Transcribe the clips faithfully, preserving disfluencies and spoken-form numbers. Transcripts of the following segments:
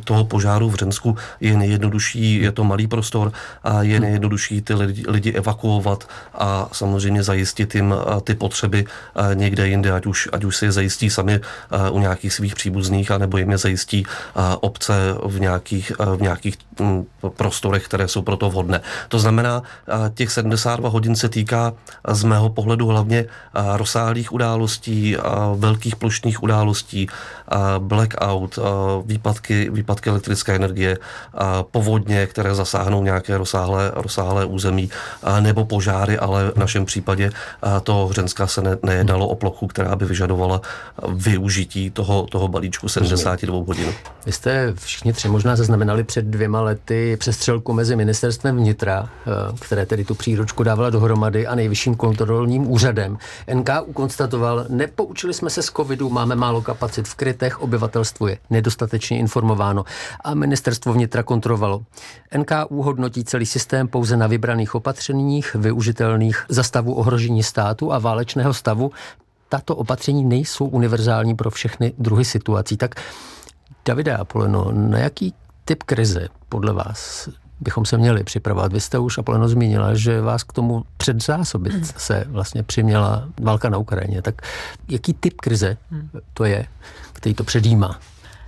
toho požáru v Hřensku je nejjednodušší, je to malý prostor a je nejjednodušší ty lidi, lidi evakuovat a samozřejmě zajistit jim ty potřeby někde jinde, ať už, ať už si je zajistí sami u nějakých svých příbuzných, anebo jim je zajistí obce v nějakých, v nějakých prostorech, které jsou pro to vhodné. To znamená, těch sedmdesát dva hodin se týká z mého pohledu hlavně rozsáhlých událostí, velkých plošných událostí, blackout, výpadky, výpadky elektrické energie, povodně, které zasáhnou nějaké rozsáhlé, rozsáhlé území, nebo požáry, ale v našem případě to Hřenska se ne, nejednalo o plochu, která by vyžadovala využití toho, toho balíčku sedmdesát dva hodin. Vy jste všichni tři možná zaznamenali před dvěma lety přestřelku mezi ministerstvem vnitra, které tedy tu příručku dávala dohromady, a Nejvyšším kontrolním úřadem. N K U konstatoval, nepoučili jsme se z covidu, máme málo kapacit v krytech, obyvatelstvo je nedostatečně informováno a ministerstvo vnitra kontrolovalo. N K U hodnotí celý systém pouze na vybraných opatřeních, využitelných za stavu ohrožení státu a válečného stavu. Tato opatření nejsou univerzální pro všechny druhy situací. Tak Davide Apoleno, na jaký typ krize podle vás bychom se měli připravovat? Vy jste už, Apoleno, zmínila, že vás k tomu předzásobit se vlastně přiměla válka na Ukrajině. Tak jaký typ krize to je, který to předjímá?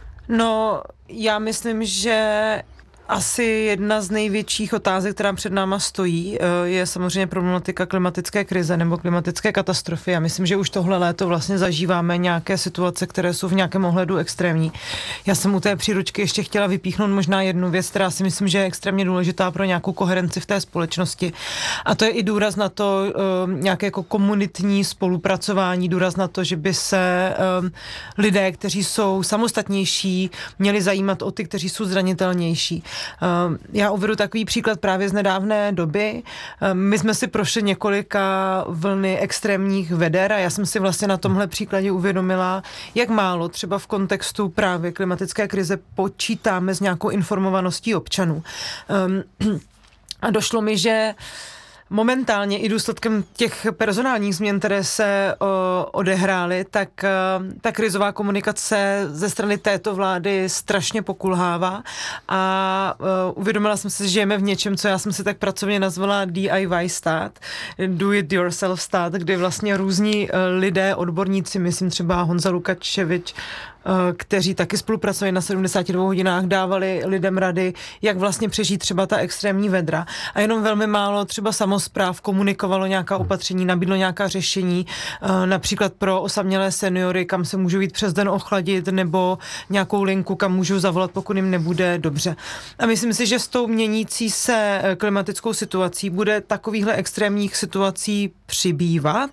No, já myslím, že asi jedna z největších otázek, která před náma stojí, je samozřejmě problematika klimatické krize nebo klimatické katastrofy. Já myslím, že už tohle léto vlastně zažíváme nějaké situace, které jsou v nějakém ohledu extrémní. Já jsem u té příručky ještě chtěla vypíchnout možná jednu věc, která si myslím, že je extrémně důležitá pro nějakou koherenci v té společnosti. A to je i důraz na to, nějaké jako komunitní spolupracování, důraz na to, že by se lidé, kteří jsou samostatnější, měli zajímat o ty, kteří jsou zranitelnější. Já uvedu takový příklad právě z nedávné doby. My jsme si prošli několika vlny extrémních veder a já jsem si vlastně na tomhle příkladě uvědomila, jak málo třeba v kontextu právě klimatické krize počítáme s nějakou informovaností občanů. A došlo mi, že momentálně i důsledkem těch personálních změn, které se o, odehrály, tak ta krizová komunikace ze strany této vlády strašně pokulhává a uh, uvědomila jsem si, že žijeme v něčem, co já jsem si tak pracovně nazvala D I Y stát, do it yourself stát, kdy vlastně různí uh, lidé, odborníci, myslím třeba Honza Lukačevič, kteří taky spolupracovali na sedmdesáti dvou hodinách, dávali lidem rady, jak vlastně přežít třeba ta extrémní vedra. A jenom velmi málo třeba samospráv komunikovalo nějaká opatření, nabídlo nějaká řešení, například pro osamělé seniory, kam se můžou jít přes den ochladit, nebo nějakou linku, kam můžou zavolat, pokud jim nebude dobře. A myslím si, že s tou měnící se klimatickou situací bude takovýchhle extrémních situací přibývat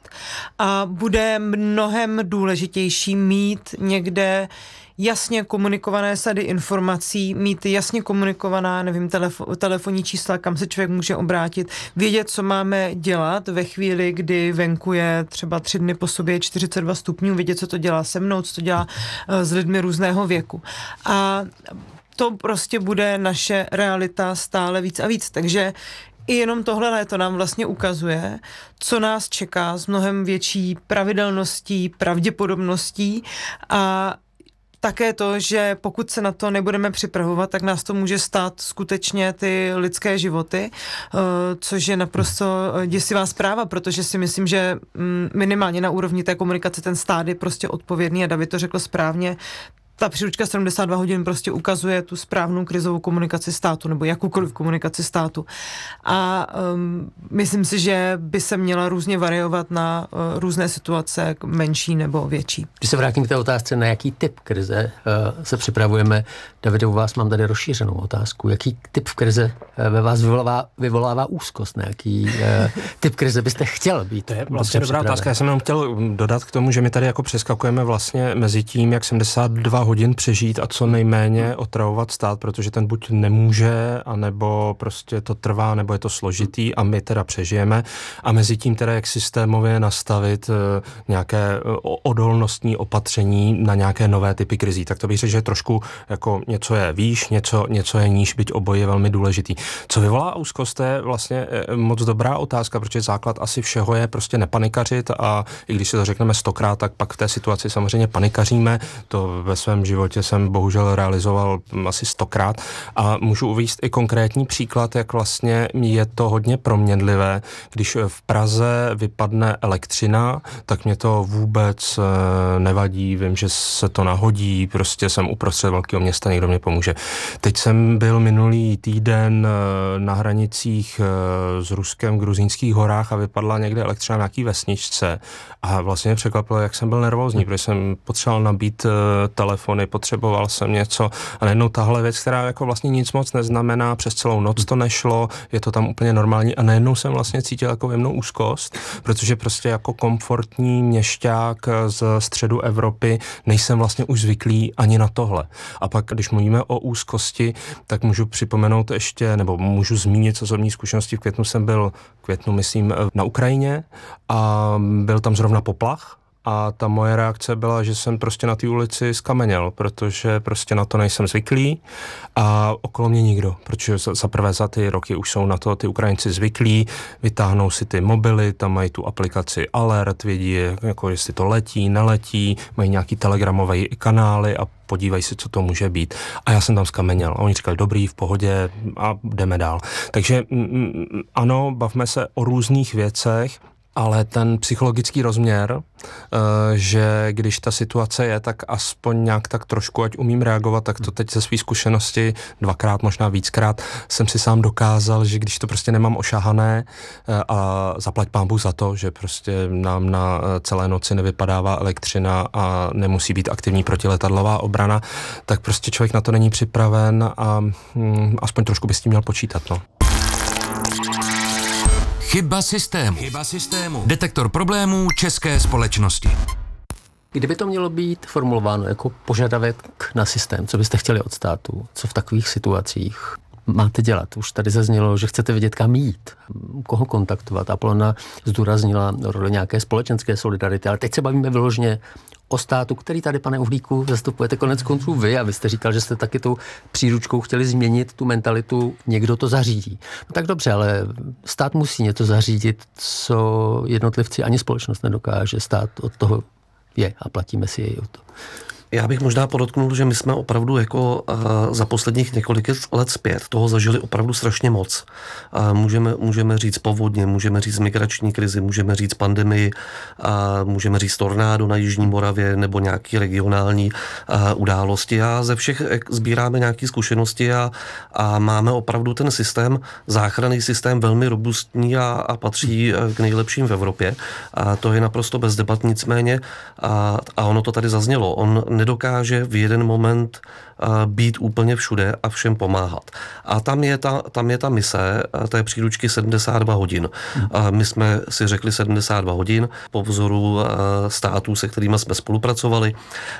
a bude mnohem důležitější mít někde jasně komunikované sady informací, mít jasně komunikovaná, nevím, telefo- telefonní čísla, kam se člověk může obrátit, vědět, co máme dělat ve chvíli, kdy venku je třeba tři dny po sobě čtyřicet dva stupňů, vědět, co to dělá se mnou, co to dělá uh, s lidmi různého věku. A to prostě bude naše realita stále víc a víc, takže i jenom tohle léto nám vlastně ukazuje, co nás čeká s mnohem větší pravidelností, pravděpodobností a také to, že pokud se na to nebudeme připravovat, tak nás to může stát skutečně ty lidské životy, což je naprosto děsivá zpráva, protože si myslím, že minimálně na úrovni té komunikace ten stát je prostě odpovědný a David to řekl správně. Ta příručka sedmdesát dva hodin prostě ukazuje tu správnou krizovou komunikaci státu nebo jakoukoliv komunikaci státu. A um, myslím si, že by se měla různě variovat na uh, různé situace, menší nebo větší. Když se vrátím k té otázce, na jaký typ krize uh, se připravujeme, Davide, u vás mám tady rozšířenou otázku. Jaký typ krize uh, ve vás vyvolává, vyvolává úzkost? Na jaký uh, typ krize byste chtěl být? To je vlastně dobrá otázka. Já jsem jenom chtěl dodat k tomu, že my tady jako přeskakujeme vlastně mezi tím, jak sedmdesát dva hodin přežít a co nejméně otravovat stát, protože ten buď nemůže, anebo prostě to trvá, nebo je to složitý a my teda přežijeme. A mezi tím teda jak systémově nastavit uh, nějaké uh, odolnostní opatření na nějaké nové typy krizí. Tak to bych řekl, že trošku jako něco je výš, něco, něco je níž, byť oboje je velmi důležitý. Co vyvolá úzkost, je vlastně uh, moc dobrá otázka, protože základ asi všeho je prostě nepanikařit a i když si to řekneme stokrát, tak pak v té situaci samozřejmě panikaříme. To ve svém svém životě jsem bohužel realizoval asi stokrát a můžu uvést i konkrétní příklad, jak vlastně je to hodně proměnlivé. Když v Praze vypadne elektřina, tak mě to vůbec nevadí, vím, že se to nahodí, prostě jsem uprostřed velkého města, někdo mě pomůže. Teď jsem byl minulý týden na hranicích s Ruskem v Gruzínských horách a vypadla někde elektřina na nějaký vesničce a vlastně mě překvapilo, jak jsem byl nervózní, protože jsem potřeboval nabít telefony, potřeboval jsem něco a najednou tahle věc, která jako vlastně nic moc neznamená, přes celou noc to nešlo, je to tam úplně normální a najednou jsem vlastně cítil jako jemnou úzkost, protože prostě jako komfortní měšťák z středu Evropy nejsem vlastně už zvyklý ani na tohle. A pak, když mluvíme o úzkosti, tak můžu připomenout ještě, nebo můžu zmínit z osobní zkušenosti. V květnu jsem byl, květnu myslím, na Ukrajině a byl tam zrovna poplach. A ta moje reakce byla, že jsem prostě na té ulici skameněl, protože prostě na to nejsem zvyklý a okolo mě nikdo, protože za prvé za ty roky už jsou na to ty Ukrajinci zvyklí, vytáhnou si ty mobily, tam mají tu aplikaci Alert, vědí, jako jestli to letí, neletí, mají nějaký telegramové kanály a podívají se, co to může být. A já jsem tam skameněl. A oni říkali, dobrý, v pohodě a jdeme dál. Takže mm, ano, bavme se o různých věcech, ale ten psychologický rozměr, že když ta situace je, tak aspoň nějak tak trošku, ať umím reagovat, tak to teď ze své zkušenosti dvakrát, možná víckrát, jsem si sám dokázal, že když to prostě nemám ošahané a zaplať pánbůh za to, že prostě nám na celé noci nevypadává elektřina a nemusí být aktivní protiletadlová obrana, tak prostě člověk na to není připraven a hm, aspoň trošku by s tím měl počítat, no. Chyba systému. Chyba systému. Detektor problémů české společnosti. Kdyby to mělo být formulováno jako požadavek na systém, co byste chtěli od státu, co v takových situacích máte dělat? Už tady zaznělo, že chcete vědět, kam jít, koho kontaktovat. Apolona zdůraznila roli nějaké společenské solidarity, ale teď se bavíme vyloženě o státu, který tady, pane Uhlíku, zastupujete konec konců vy a vy jste říkal, že jste taky tou příručkou chtěli změnit tu mentalitu, někdo to zařídí. No tak dobře, ale stát musí něco zařídit, co jednotlivci ani společnost nedokáže. Stát od toho je a platíme si jej o to. Já bych možná podotknul, že my jsme opravdu jako uh, za posledních několik let zpět toho zažili opravdu strašně moc. Uh, můžeme, můžeme říct povodně, můžeme říct migrační krizi, můžeme říct pandemii, uh, můžeme říct tornádo na Jižní Moravě nebo nějaký regionální uh, události. A ze všech sbíráme nějaké zkušenosti a, a máme opravdu ten systém, záchranný systém velmi robustní a, a patří k nejlepším v Evropě. A to je naprosto bez debat, nicméně a, a ono to tady zaznělo. On nedokáže v jeden moment být úplně všude a všem pomáhat. A tam je ta, tam je ta mise té příručky sedmdesát dva hodin. My jsme si řekli sedmdesát dva hodin po vzoru států, se kterými jsme spolupracovali.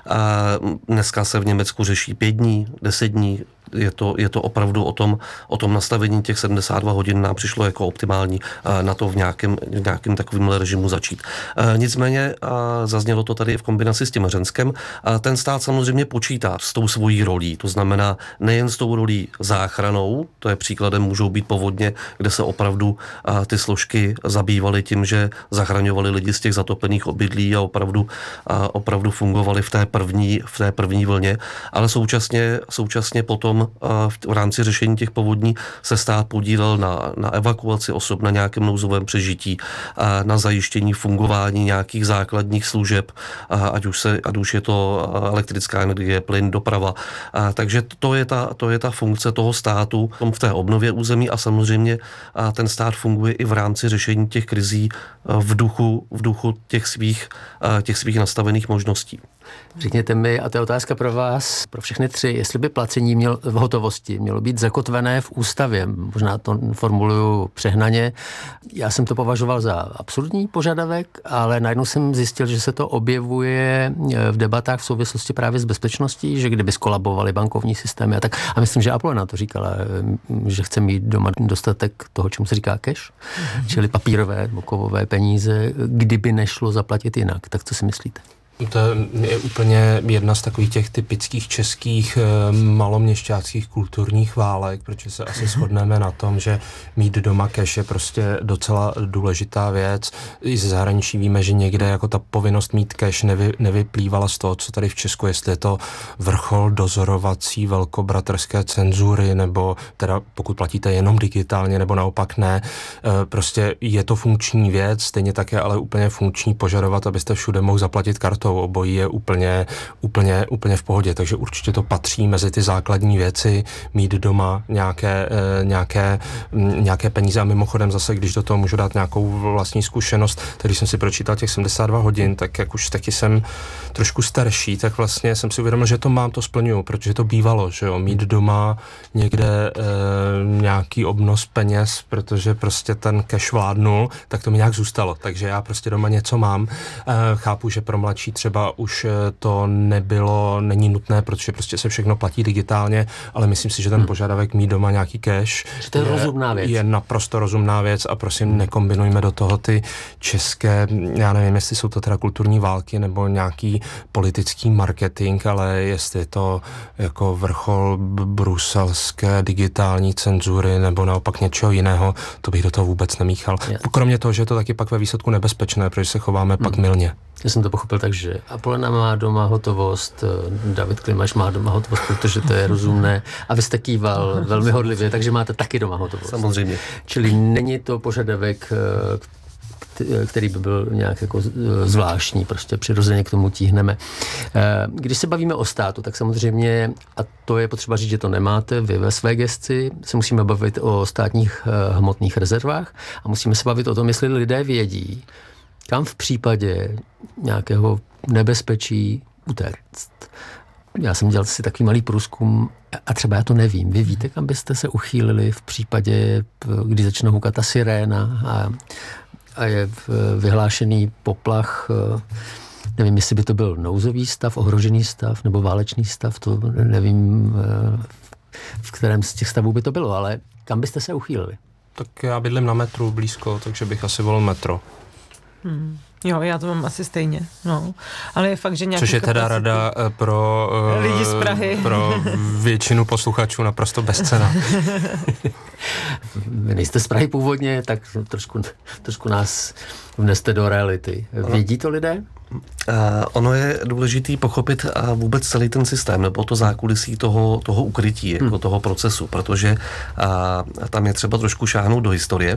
Dneska se v Německu řeší pět dní, deset dní. Je to, je to opravdu o tom, o tom nastavení těch sedmdesát dva hodin nám přišlo jako optimální na to v nějakém, v nějakém takovém režimu začít. Nicméně zaznělo to tady v kombinaci s tím Hřenskem. Ten stát samozřejmě počítá s tou svojí rolí, to znamená nejen s tou rolí záchranou, to je příkladem, můžou být povodně, kde se opravdu ty složky zabývaly tím, že zachraňovali lidi z těch zatopených obydlí a opravdu, opravdu fungovali v té první, v té první vlně, ale současně, současně potom v rámci řešení těch povodní se stát podílel na, na evakuaci osob, na nějakém nouzovém přežití, na zajištění fungování nějakých základních služeb, ať už, se, ať už je to elektrická energie, plyn, doprava. Takže to je ta, to je ta funkce toho státu v té obnově území a samozřejmě ten stát funguje i v rámci řešení těch krizí v duchu, v duchu těch svých, těch svých nastavených možností. Řekněte mi, a to je otázka pro vás, pro všechny tři, jestli by placení měl, v hotovosti mělo být zakotvené v ústavě. Možná to formuluju přehnaně. Já jsem to považoval za absurdní požadavek, ale najednou jsem zjistil, že se to objevuje v debatách v souvislosti právě s bezpečností, že kdyby skolabovaly bankovní systémy a tak. A myslím, že Apolona to říkala, že chce mít doma dostatek toho, čemu se říká cash, mm-hmm. čili papírové, kovové peníze, kdyby nešlo zaplatit jinak. Tak co si myslíte? To je úplně jedna z takových těch typických českých maloměšťáckých kulturních válek, protože se asi shodneme na tom, že mít doma cash je prostě docela důležitá věc. I ze zahraničí víme, že někde jako ta povinnost mít cash nevy, nevyplývala z toho, co tady v Česku, jestli je to vrchol dozorovací velkobratrské cenzury, nebo teda pokud platíte jenom digitálně, nebo naopak ne. Prostě je to funkční věc, stejně tak je ale úplně funkční požadovat, abyste všude mohl zaplatit kartou. Obojí je úplně, úplně, úplně v pohodě, takže určitě to patří mezi ty základní věci, mít doma nějaké, nějaké, nějaké peníze. A mimochodem zase, když do toho můžu dát nějakou vlastní zkušenost, když jsem si pročítal těch sedmdesát dva hodin, tak jak už taky jsem trošku starší, tak vlastně jsem si uvědomil, že to mám, to splňuju, protože to bývalo, že jo, mít doma někde e, nějaký obnos peněz, protože prostě ten cash vládnul, tak to mi nějak zůstalo, takže já prostě doma něco mám. E, chápu, že pro mladší třeba už to nebylo, není nutné, protože prostě se všechno platí digitálně, ale myslím si, že ten hmm. požadavek mít doma nějaký cash že to je, je rozumná věc. Je naprosto rozumná věc a prosím, nekombinujme do toho ty české, já nevím, jestli jsou to teda kulturní války nebo nějaký politický marketing, ale jestli je to jako vrchol bruselské digitální cenzury nebo naopak něčeho jiného, to bych do toho vůbec nemíchal. Yes. Kromě toho, že je to taky pak ve výsledku nebezpečné, protože se chováme hmm. pak mylně. Já jsem to pochopil tak, že Apolena má doma hotovost, David Klimaš má doma hotovost, protože to je rozumné a vy jste kýval velmi hodlivě, takže máte taky doma hotovost. Samozřejmě. Čili není to požadavek, který by byl nějak jako zvláštní, prostě přirozeně k tomu tíhneme. Když se bavíme o státu, tak samozřejmě, a to je potřeba říct, že to nemáte vy ve své gesci, se musíme bavit o státních hmotných rezervách a musíme se bavit o tom, jestli lidé vědí, kam v případě nějakého nebezpečí utéct. Já jsem dělal si takový malý průzkum a třeba já to nevím. Vy víte, kam byste se uchýlili v případě, kdy začne hukat ta siréna a, a je vyhlášený poplach. Nevím, jestli by to byl nouzový stav, ohrožený stav nebo válečný stav, to nevím, v kterém z těch stavů by to bylo, ale kam byste se uchýlili? Tak já bydlím na metru blízko, takže bych asi volil metro. Hmm. Jo, já to mám asi stejně, no. Ale je fakt, že nějaký Což je teda kapacity rada pro, uh, lidi z Prahy. Pro většinu posluchačů naprosto bezcenná. Vy nejste z Prahy původně, tak trošku, trošku nás vneste do reality. Vědí to lidé? Uh, ono je důležitý pochopit uh, vůbec celý ten systém, nebo to zákulisí toho, toho ukrytí, jako hmm. toho procesu, protože uh, tam je třeba trošku šáhnout do historie,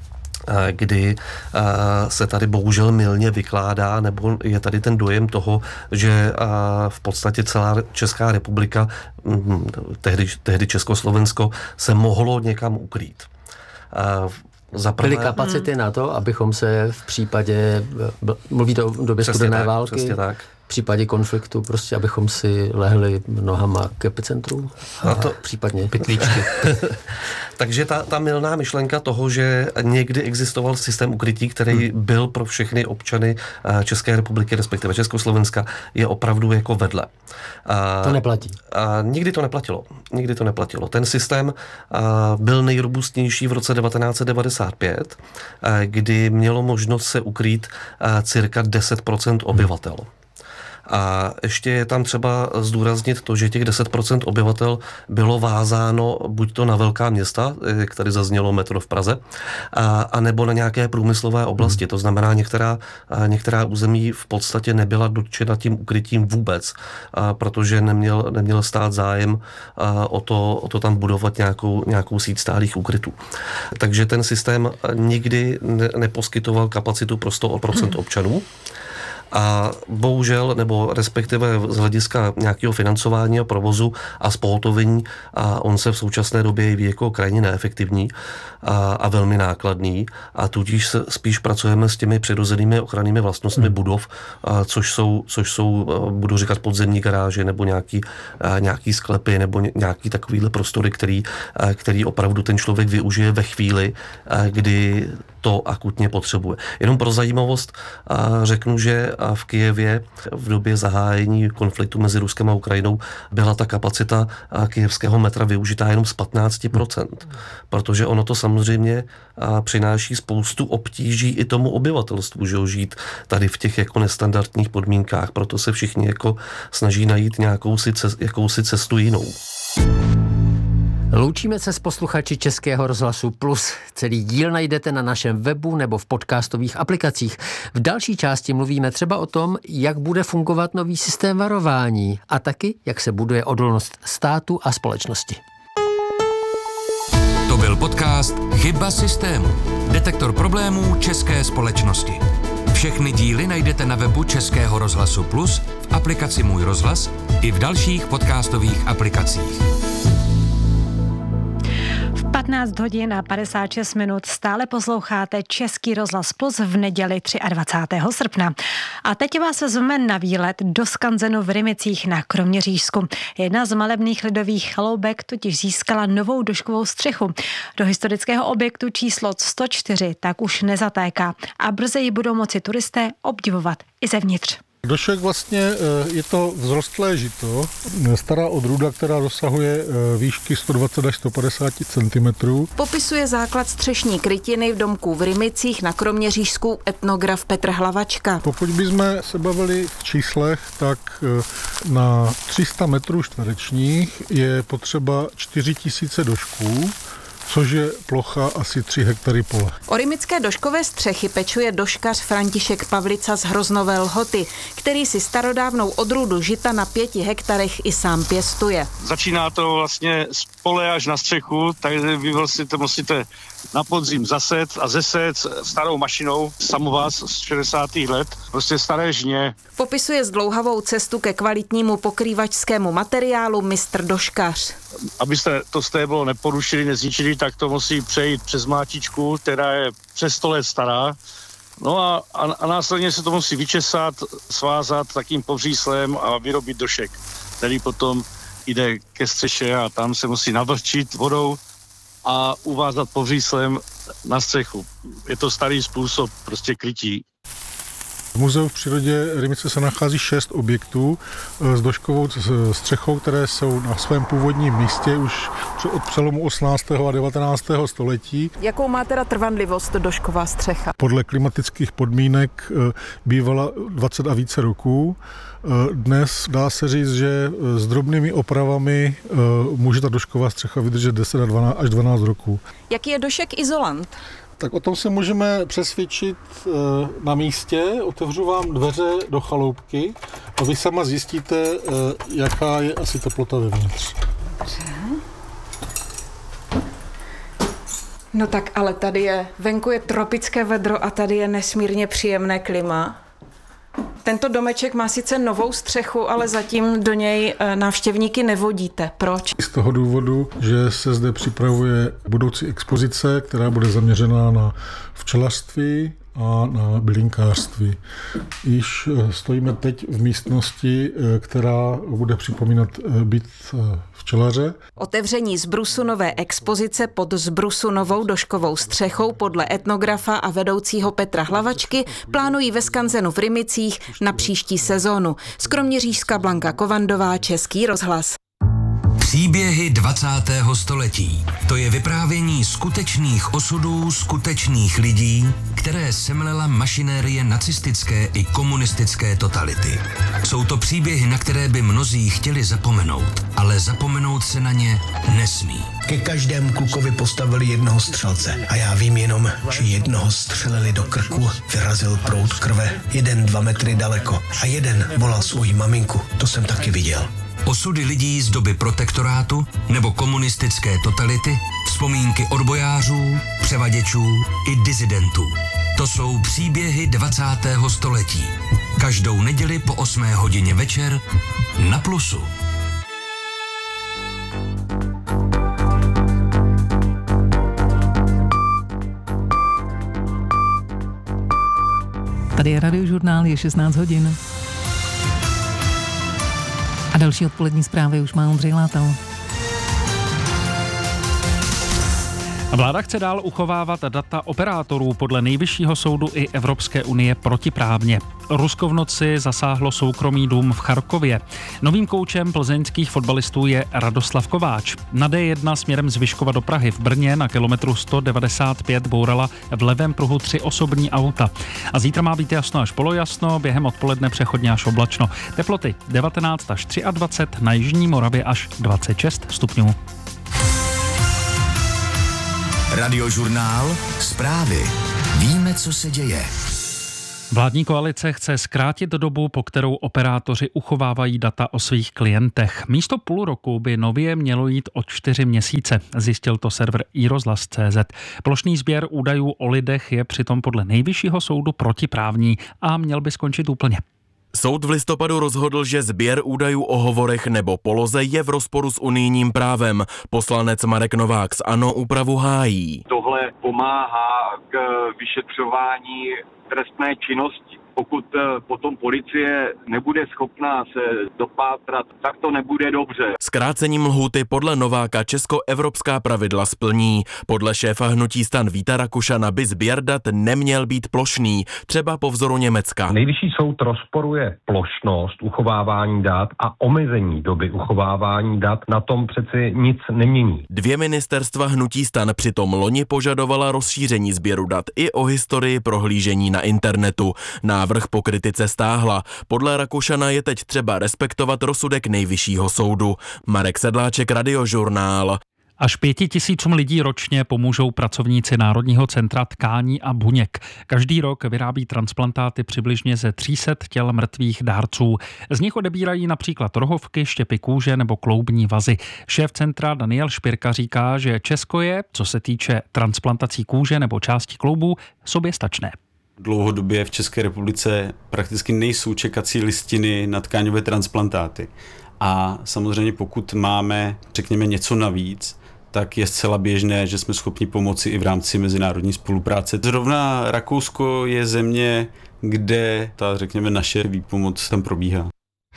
kdy se tady bohužel mylně vykládá, nebo je tady ten dojem toho, že v podstatě celá Česká republika, tehdy, tehdy Československo, se mohlo někam ukrýt. Zaprvé, byly kapacity hmm. na to, abychom se v případě, mluvíte o době studené války, v případě konfliktu, prostě abychom si lehli nohama k epicentru a to, případně pytlíčky. Takže ta, ta mylná myšlenka toho, že někdy existoval systém ukrytí, který hmm. byl pro všechny občany České republiky, respektive Československa, je opravdu jako vedle. A, to neplatí. A nikdy to neplatilo. Nikdy to neplatilo. Ten systém a, byl nejrobustnější v roce devatenáct set devadesát pět, a, kdy mělo možnost se ukrýt a, cirka deset procent obyvatel. Hmm. A ještě je tam třeba zdůraznit to, že těch deset procent obyvatel bylo vázáno buď to na velká města, jak tady zaznělo metro v Praze, a, a nebo na nějaké průmyslové oblasti. Hmm. To znamená, některá, některá území v podstatě nebyla dotčena tím ukrytím vůbec, a, protože neměl, neměl stát zájem a, o, to, o to tam budovat nějakou, nějakou síť stálých ukrytů. Takže ten systém nikdy ne, neposkytoval kapacitu pro sto procent občanů. A bohužel, nebo respektive z hlediska nějakého financování a provozu a spohotovení, a on se v současné době jeví jako krajně neefektivní a, a velmi nákladný, a tudíž se spíš pracujeme s těmi přirozenými ochrannými vlastnostmi hmm. budov, a, což jsou, což jsou, budu říkat, podzemní garáže nebo nějaký, a, nějaký sklepy nebo nějaký takovýhle prostory, který, a, který opravdu ten člověk využije ve chvíli, a, kdy to akutně potřebuje. Jenom pro zajímavost a, řeknu, že v Kyjevě v době zahájení konfliktu mezi Ruskem a Ukrajinou byla ta kapacita kyjevského metra využitá jenom z patnáct procent, protože ono to samozřejmě přináší spoustu obtíží i tomu obyvatelstvu, že žít tady v těch jako nestandardních podmínkách, proto se všichni jako snaží najít nějakou si cest, jakousi cestu jinou. Loučíme se s posluchači Českého rozhlasu Plus. Celý díl najdete na našem webu nebo v podcastových aplikacích. V další části mluvíme třeba o tom, jak bude fungovat nový systém varování a taky, jak se buduje odolnost státu a společnosti. To byl podcast Chyba systému. Detektor problémů české společnosti. Všechny díly najdete na webu Českého rozhlasu Plus, v aplikaci Můj rozhlas i v dalších podcastových aplikacích. patnáct hodin a padesát šest minut stále posloucháte Český rozhlas Plus v neděli dvacátého třetího srpna. A teď vás vezmeme na výlet do skanzenu v Rymicích na Kroměřížsku. Jedna z malebných lidových chaloupek totiž získala novou doškovou střechu. Do historického objektu číslo sto čtyři tak už nezatéká a brzy ji budou moci turisté obdivovat i zevnitř. Došek vlastně je to vzrostlé žito, stará odrůda, která dosahuje výšky sto dvacet až sto padesát centimetrů. Popisuje základ střešní krytiny v domku v Rymicích na Kroměřížsku etnograf Petr Hlavačka. Pokud bychom se bavili v číslech, tak na tři sta metrů čtverečních je potřeba čtyři tisíce došků, což je plocha asi tři hektary pole. O rymické doškové střechy pečuje doškař František Pavlica z Hroznové Lhoty, který si starodávnou odrůdu žita na pěti hektarech i sám pěstuje. Začíná to vlastně z pole až na střechu, takže vy vlastně to musíte na podzim zaset a zeset starou mašinou, samovaz z šedesátých let, prostě staré žně. Popisuje zdlouhavou cestu ke kvalitnímu pokrývačskému materiálu mistr doškař. Abyste to stéblo neporušili, nezničili, tak to musí přejít přes mátičku, která je přes sto let stará. No a, a, a následně se to musí vyčesat, svázat takým povříslem a vyrobit došek, který potom jde ke střeše a tam se musí navlhčit vodou a uvázat povříslem na střechu. Je to starý způsob prostě krytí. V muzeu v přírodě Rymice se nachází šest objektů s doškovou střechou, které jsou na svém původním místě už od přelomu osmnáctého a devatenáctého století. Jakou má teda trvanlivost došková střecha? Podle klimatických podmínek bývala dvacet a více roků. Dnes dá se říct, že s drobnými opravami může ta došková střecha vydržet deset až dvanáct roků. Jaký je došek izolant? Tak o tom se můžeme přesvědčit na místě. Otevřu vám dveře do chaloupky a vy sama zjistíte, jaká je asi teplota vevnitř. No tak ale tady je, venku je tropické vedro a tady je nesmírně příjemné klima. Tento domeček má sice novou střechu, ale zatím do něj návštěvníky nevodíte. Proč? Z toho důvodu, že se zde připravuje budoucí expozice, která bude zaměřená na včelařství a na bylinkářství. Již stojíme teď v místnosti, která bude připomínat byt včelaře. Otevření zbrusu nové expozice pod zbrusu novou doškovou střechou podle etnografa a vedoucího Petra Hlavačky plánují ve skanzenu v Rymicích na příští sezónu. Z Kroměřížska Blanka Kovandová, Český rozhlas. Příběhy dvacátého století. To je vyprávění skutečných osudů skutečných lidí, které semlela mašinérie nacistické i komunistické totality. Jsou to příběhy, na které by mnozí chtěli zapomenout, ale zapomenout se na ně nesmí. Ke každému klukovi postavili jednoho střelce a já vím jenom, že jednoho střelili do krku, vyrazil proud krve, jeden dva metry daleko a jeden volal svoji maminku, to jsem taky viděl. Osudy lidí z doby protektorátu nebo komunistické totality, vzpomínky odbojářů, převaděčů i disidentů. To jsou příběhy dvacátého století. Každou neděli po osmé hodině večer na Plusu. Tady je Radiožurnál, je šestnáct hodin. A další odpolední zprávy už má Ondřej Látal. Vláda chce dál uchovávat data operátorů podle Nejvyššího soudu i Evropské unie protiprávně. Rusko v noci zasáhlo soukromý dům v Charkově. Novým koučem plzeňských fotbalistů je Radoslav Kováč. Na D jedna směrem z Vyškova do Prahy v Brně na kilometru sto devadesát pět bourala v levém pruhu tři osobní auta. A zítra má být jasno až polojasno, během odpoledne přechodně až oblačno. Teploty devatenáct až dvacet tři, na jižní Moravě až dvacet šest stupňů. Radiožurnál, zprávy. Víme, co se děje. Vládní koalice chce zkrátit dobu, po kterou operátoři uchovávají data o svých klientech. Místo půl roku by nově mělo jít o čtyři měsíce, zjistil to server i rozhlas tečka cé zet. Plošný sběr údajů o lidech je přitom podle Nejvyššího soudu protiprávní a měl by skončit úplně. Soud v listopadu rozhodl, že sběr údajů o hovorech nebo poloze je v rozporu s unijním právem. Poslanec Marek Novák z ANO úpravu hájí. Tohle pomáhá k vyšetřování trestné činnosti. Pokud potom policie nebude schopná se dopátrat, tak to nebude dobře. Zkrácením lhůty podle Nováka česko-evropská pravidla splní. Podle šéfa hnutí STAN Víta Rakušana by sběr dat neměl být plošný, třeba po vzoru Německa. Nejvyšší soud rozporuje plošnost uchovávání dat a omezení doby uchovávání dat. Na tom přeci nic nemění. Dvě ministerstva hnutí STAN přitom loni požadovala rozšíření sběru dat i o historii prohlížení na internetu. Návrh po kritice stáhla. Podle Rakušana je teď třeba respektovat rozsudek Nejvyššího soudu. Marek Sedláček, Radiožurnál. Až pěti tisícům lidí ročně pomůžou pracovníci Národního centra tkání a buněk. Každý rok vyrábí transplantáty přibližně ze tří set těl mrtvých dárců. Z nich odebírají například rohovky, štěpy kůže nebo kloubní vazy. Šéf centra Daniel Špirka říká, že Česko je, co se týče transplantací kůže nebo části kloubů, soběstačné. Dlouhodobě v České republice prakticky nejsou čekací listiny na tkáňové transplantáty. A samozřejmě pokud máme, řekněme, něco navíc, tak je zcela běžné, že jsme schopni pomoci i v rámci mezinárodní spolupráce. Zrovna Rakousko je země, kde ta, řekněme, naše výpomoc tam probíhá.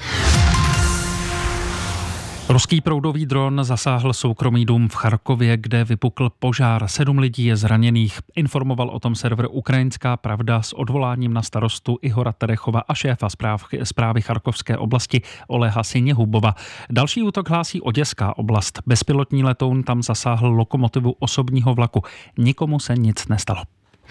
Ruský proudový dron zasáhl soukromý dům v Charkově, kde vypukl požár. Sedm lidí je zraněných. Informoval o tom server Ukrajinská pravda s odvoláním na starostu Ihora Terechova a šéfa správ, správy Charkovské oblasti Oleha Siněhubova. Další útok hlásí Oděská oblast. Bezpilotní letoun tam zasáhl lokomotivu osobního vlaku. Nikomu se nic nestalo.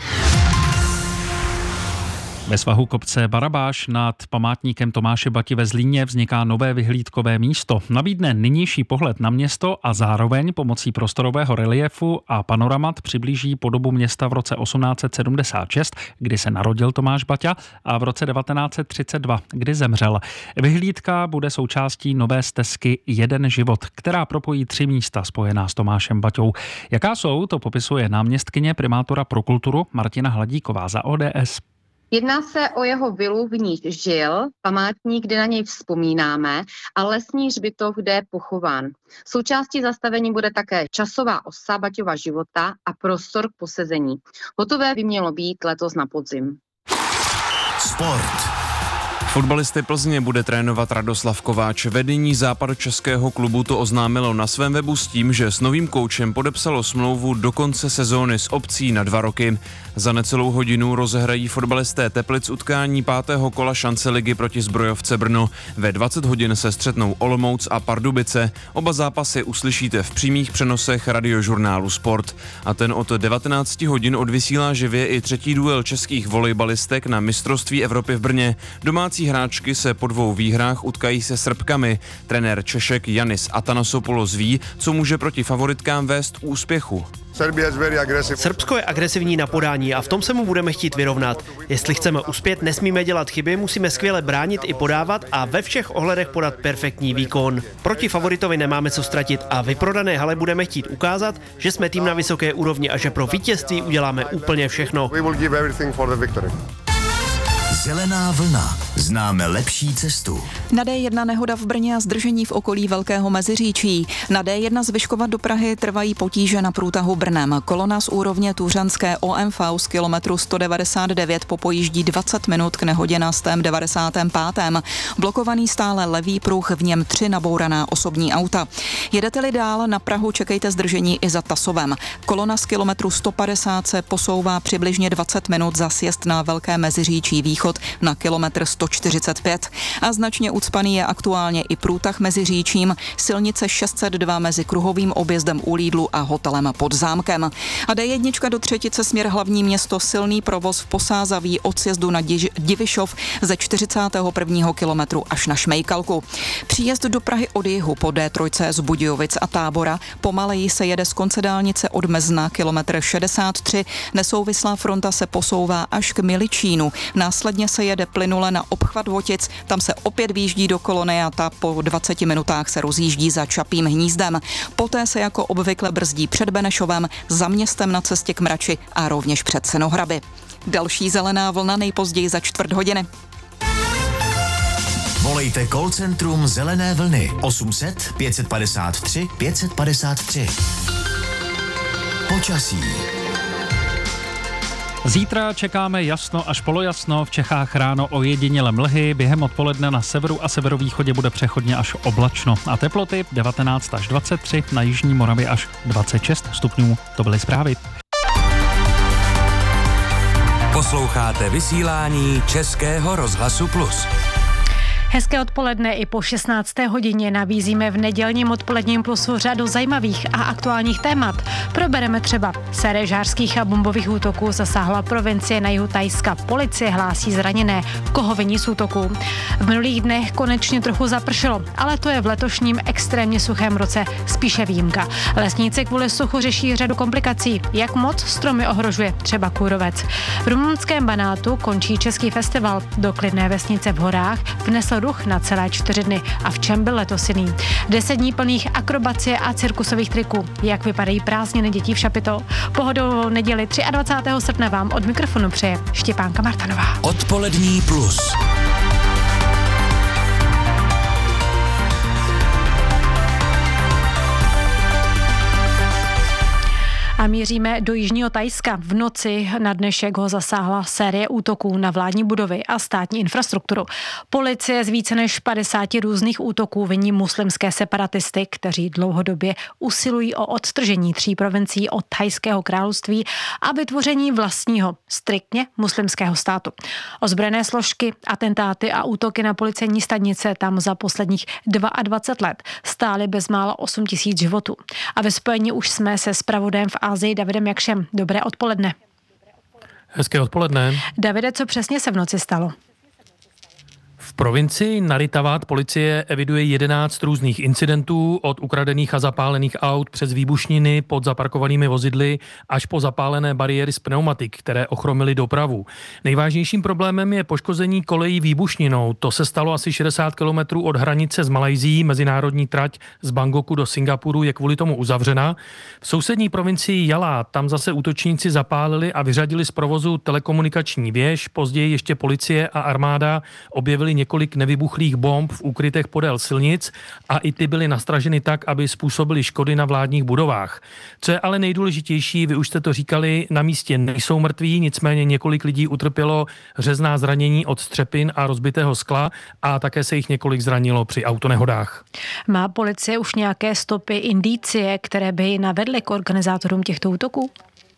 Ve svahu kopce Barabáš nad památníkem Tomáše Bati ve Zlíně vzniká nové vyhlídkové místo. Nabídne nynější pohled na město a zároveň pomocí prostorového reliefu a panoramat přiblíží podobu města v roce osmnáct set sedmdesát šest, kdy se narodil Tomáš Baťa, a v roce devatenáct set třicet dva, kdy zemřel. Vyhlídka bude součástí nové stezky Jeden život, která propojí tři místa spojená s Tomášem Baťou. Jaká jsou, to popisuje náměstkyně primátora pro kulturu Martina Hladíková za O D S. Jedná se o jeho vilu, v níž žil, památník, kde na něj vzpomínáme, a lesní hřbitov, kde je pochován. Součástí zastavení bude také časová osa Baťova života a prostor k posezení. Hotové by mělo být letos na podzim. Sport. Fotbalisty Plzně bude trénovat Radoslav Kováč. Vedení západočeského klubu to oznámilo na svém webu s tím, že s novým koučem podepsalo smlouvu do konce sezóny s opcí na dva roky. Za necelou hodinu rozehrají fotbalisté Teplic utkání pátého kola šance ligy proti Zbrojovce Brno. Ve dvacet hodin se střetnou Olomouc a Pardubice. Oba zápasy uslyšíte v přímých přenosech Radiožurnálu Sport. A ten od devatenáct hodin odvysílá živě i třetí duel českých volejbalistek na mistrovství Evropy v Brně. Domácí hráčky se po dvou výhrách utkají se Srbkami. Trenér Češek Janis Atanasopoulos ví, co může proti favoritkám vést úspěchu. Srbsko je agresivní na podání a v tom se mu budeme chtít vyrovnat. Jestli chceme uspět, nesmíme dělat chyby, musíme skvěle bránit i podávat a ve všech ohledech podat perfektní výkon. Proti favoritovi nemáme co ztratit a vyprodané hale budeme chtít ukázat, že jsme tým na vysoké úrovni a že pro vítězství uděláme úplně všechno. Zelená vlna. Známe lepší cestu. Na D jedna nehoda v Brně a zdržení v okolí Velkého Meziříčí. Na D jedna z Vyškova do Prahy trvají potíže na průtahu Brnem. Kolona z úrovně Tůřanské O M V z kilometru sto devadesát devět popojíždí dvacet minut k nehodě na sto devadesátém pátém Blokovaný stále levý pruh, v něm tři nabouraná osobní auta. Jedete-li dál na Prahu, čekejte zdržení i za Tasovem. Kolona z kilometru sto padesát se posouvá přibližně dvacet minut za sjezd na Velké Meziříčí východ na kilometr sto čtyřicet pět. A značně ucpaný je aktuálně i průtah mezi Říčím, silnice šest set dva mezi kruhovým objezdem u Lídlu a hotelem pod zámkem. A D jedna do Třetice směr hlavní město, silný provoz v Posázaví od sjezdu na Divišov ze čtyřicátého prvního kilometru až na Šmejkalku. Příjezd do Prahy od jihu po D tři z Budějovic a Tábora, pomaleji se jede z konce dálnice od Mezna kilometr šedesát tři, nesouvislá fronta se posouvá až k Miličínu, následně se jede plynule na obchvat Votic, tam se opět výjíždí do kolony a ta po dvaceti minutách se rozjíždí za Čapím hnízdem. Poté se jako obvykle brzdí před Benešovem, za městem na cestě k Mrači a rovněž před Senohraby. Další zelená vlna nejpozději za čtvrt hodiny. Volejte call centrum Zelené vlny osm set pět set padesát tři pět set padesát tři. Počasí. Zítra čekáme jasno až polojasno, v Čechách ráno ojediněle mlhy, během odpoledne na severu a severovýchodě bude přechodně až oblačno a teploty devatenáct až dvacet tři, na jižní Moravě až dvacet šest stupňů. To byly zprávy. Posloucháte vysílání Českého rozhlasu Plus. Hezké odpoledne i po šestnácté hodině nabízíme v nedělním odpoledním Plusu řadu zajímavých a aktuálních témat. Probereme třeba série žářských a bombových útoků zasáhla provincie na jihu Thajska. Policie hlásí zraněné, koho viní z útoků. V minulých dnech konečně trochu zapršelo, ale to je v letošním extrémně suchém roce spíše výjimka. Lesníci kvůli suchu řeší řadu komplikací. Jak moc stromy ohrožuje třeba kůrovec. V rumunském Banátu končí český festival. Do klidné vesnice v horách vnesl ruch na celé čtyři dny. A v čem byl letos jiný? Deset dní plných akrobacie a cirkusových triků. Jak vypadají prázdniny dětí v Šapito? Pohodovou neděli dvacátého třetího srpna vám od mikrofonu přeje Štěpánka Martanová. Odpolední Plus. A míříme do jižního Thajska. V noci na dnešek ho zasáhla série útoků na vládní budovy a státní infrastrukturu. Policie z více než padesáti různých útoků viní muslimské separatisty, kteří dlouhodobě usilují o odtržení tří provincií od Thajského království a vytvoření vlastního, striktně muslimského státu. Ozbrojené složky, atentáty a útoky na policejní stanice tam za posledních dvacet dva let stály bezmála osm tisíc životů. A ve spojení už jsme se zpravodajem v Asii Davidem Jakšem. Dobré odpoledne. Hezké odpoledne. Davide, co přesně se v noci stalo? V provincii Naritawat policie eviduje jedenáct různých incidentů, od ukradených a zapálených aut přes výbušniny pod zaparkovanými vozidly až po zapálené bariéry z pneumatik, které ochromily dopravu. Nejvážnějším problémem je poškození kolejí výbušninou. To se stalo asi šedesát kilometrů od hranice s Malajsií. Mezinárodní trať z Bangkoku do Singapuru je kvůli tomu uzavřena. V sousední provincii Jala tam zase útočníci zapálili a vyřadili z provozu telekomunikační věž. Později ještě policie a armáda objevili několik nevybuchlých bomb v úkrytech podél silnic a i ty byly nastraženy tak, aby způsobily škody na vládních budovách. Co je ale nejdůležitější, vy už jste to říkali, na místě nejsou mrtví, nicméně několik lidí utrpělo řezná zranění od střepin a rozbitého skla a také se jich několik zranilo při autonehodách. Má policie už nějaké stopy, indicie, které by navedly k organizátorům těchto útoků?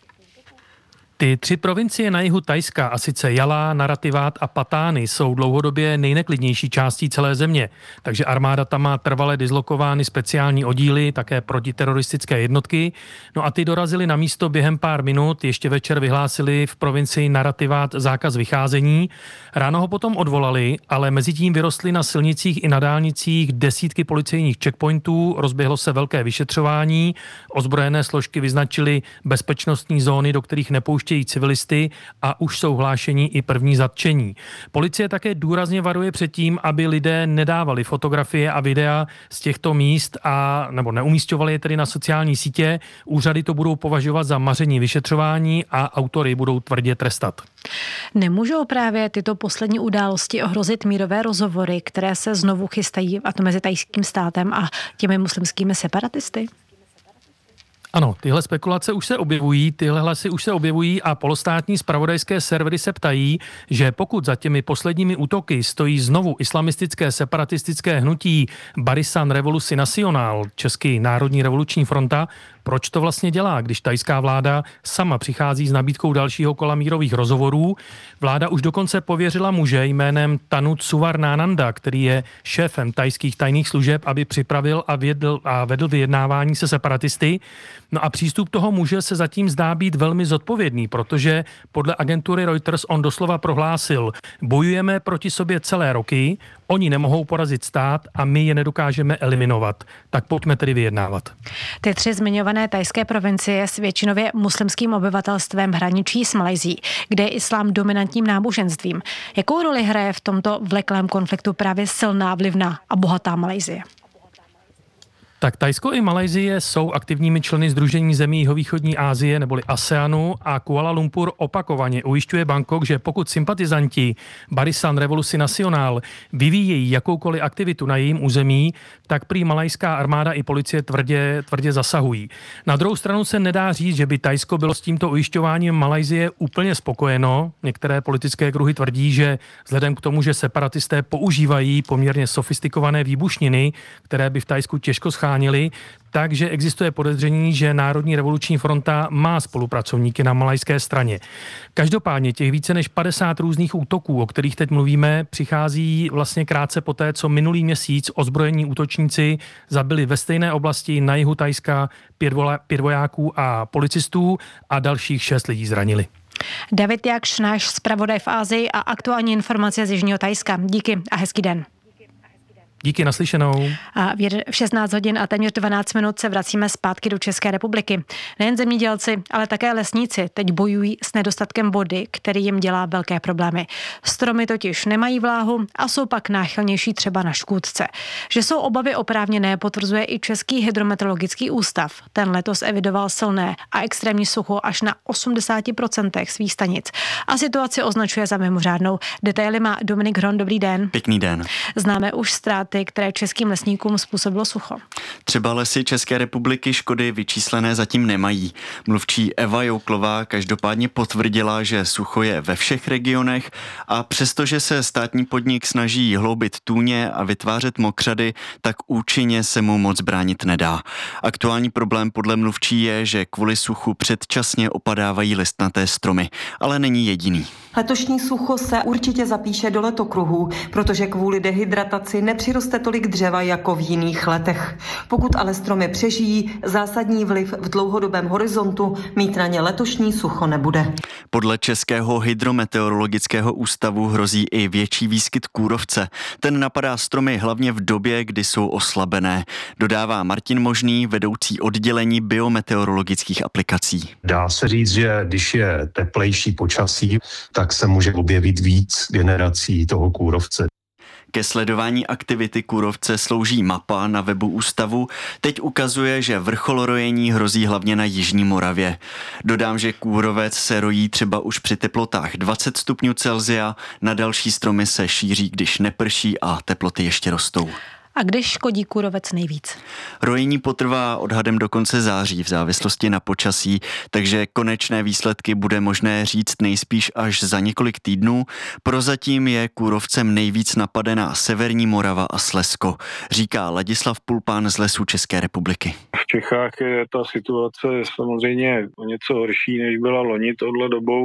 Ty tři provincie na jihu Thajska, a sice Jala, Narathiwat a Patány, jsou dlouhodobě nejneklidnější částí celé země. Takže armáda tam má trvale dislokovány speciální oddíly, také protiteroristické jednotky. No a ty dorazili na místo během pár minut, ještě večer vyhlásili v provincii Narathiwat zákaz vycházení. Ráno ho potom odvolali, ale mezi tím vyrostly na silnicích i na dálnicích desítky policejních checkpointů, rozběhlo se velké vyšetřování, ozbrojené složky vyznačily bezpečnostní zóny, do kterých nepouštějí opouštějí civilisty a už jsou hlášení i první zatčení. Policie také důrazně varuje před tím, aby lidé nedávali fotografie a videa z těchto míst a nebo neumísťovali je tedy na sociální sítě. Úřady to budou považovat za maření vyšetřování a autory budou tvrdě trestat. Nemůžou právě tyto poslední události ohrozit mírové rozhovory, které se znovu chystají, a to mezi tajským státem a těmi muslimskými separatisty? Ano, tyhle spekulace už se objevují, tyhle hlasy už se objevují a polostátní zpravodajské servery se ptají, že pokud za těmi posledními útoky stojí znovu islamistické separatistické hnutí Barisan Revolusi Nacional, český Národní revoluční fronta, proč to vlastně dělá, když tajská vláda sama přichází s nabídkou dalšího kola mírových rozhovorů? Vláda už dokonce pověřila muže jménem Tanut Suvarnananda, který je šéfem tajských tajných služeb, aby připravil a, vědl, a vedl vyjednávání se separatisty. No a přístup toho muže se zatím zdá být velmi zodpovědný, protože podle agentury Reuters on doslova prohlásil: bojujeme proti sobě celé roky, oni nemohou porazit stát a my je nedokážeme eliminovat. Tak pojďme tedy vyjednávat. Ty tři zmiňované tajské provincie s většinově muslimským obyvatelstvem hraničí s Malajsií, kde je islám dominantním náboženstvím. Jakou roli hraje v tomto vleklém konfliktu právě silná, vlivná a bohatá Malajsie? Tak Thajsko i Malajsie jsou aktivními členy Sdružení zemí jihovýchodní Asie neboli ASEANu a Kuala Lumpur opakovaně ujišťuje Bangkok, že pokud sympatizanti Barisan Revolusi Nacional vyvíjejí jakoukoliv aktivitu na jejím území, tak prý malajská armáda i policie tvrdě, tvrdě zasahují. Na druhou stranu se nedá říct, že by Thajsko bylo s tímto ujišťováním Malajsie úplně spokojeno. Některé politické kruhy tvrdí, že vzhledem k tomu, že separatisté používají poměrně sofistikované výbušniny, které by v Thajsku těžko scháněly, takže existuje podezření, že Národní revoluční fronta má spolupracovníky na malajské straně. Každopádně těch více než padesát různých útoků, o kterých teď mluvíme, přichází vlastně krátce poté, co minulý měsíc ozbrojení útočníci zabili ve stejné oblasti na jihu Thajska pět, vola, pět vojáků a policistů a dalších šest lidí zranili. David Jakš, náš zpravodaj v Asii a aktuální informace z jižního Thajska. Díky a hezký den. Díky, naslyšenou. A v šestnáct hodin a téměř dvanáct minut se vracíme zpátky do České republiky. Nejen zemědělci, ale také lesníci teď bojují s nedostatkem vody, který jim dělá velké problémy. Stromy totiž nemají vláhu a jsou pak náchylnější třeba na škůdce. Že jsou obavy oprávněné, potvrzuje i Český hydrometeorologický ústav. Ten letos evidoval silné a extrémní sucho až na osmdesát procent svých stanic. A situaci označuje za mimořádnou. Detaily má Dominik Hron. Dobrý den. Pěkný den. Známe už ztráty, které českým lesníkům způsobilo sucho. Třeba lesy České republiky škody vyčíslené zatím nemají. Mluvčí Eva Jouklová každopádně potvrdila, že sucho je ve všech regionech a přestože se státní podnik snaží hloubit tůně a vytvářet mokřady, tak účinně se mu moc bránit nedá. Aktuální problém podle mluvčí je, že kvůli suchu předčasně opadávají listnaté stromy, ale není jediný. Letošní sucho se určitě zapíše do letokruhů, protože kvůli dehydrataci nepřiroste tolik dřeva jako v jiných letech. Pokud ale stromy přežijí, zásadní vliv v dlouhodobém horizontu mít na ně letošní sucho nebude. Podle Českého hydrometeorologického ústavu hrozí i větší výskyt kůrovce. Ten napadá stromy hlavně v době, kdy jsou oslabené. Dodává Martin Možný, vedoucí oddělení biometeorologických aplikací. Dá se říct, že když je teplejší počasí, tak se může objevit víc generací toho kůrovce. Ke sledování aktivity kůrovce slouží mapa na webu ústavu. Teď ukazuje, že vrcholorojení hrozí hlavně na jižní Moravě. Dodám, že kůrovec se rojí třeba už při teplotách dvacet stupňů Celsia, na další stromy se šíří, když neprší a teploty ještě rostou. A když škodí kůrovec nejvíc? Rojení potrvá odhadem do konce září v závislosti na počasí, takže konečné výsledky bude možné říct nejspíš až za několik týdnů. Prozatím je kůrovcem nejvíc napadená severní Morava a Slezsko, říká Ladislav Pulpán z Lesů České republiky. V Čechách je ta situace samozřejmě o něco horší, než byla loni tohle dobou.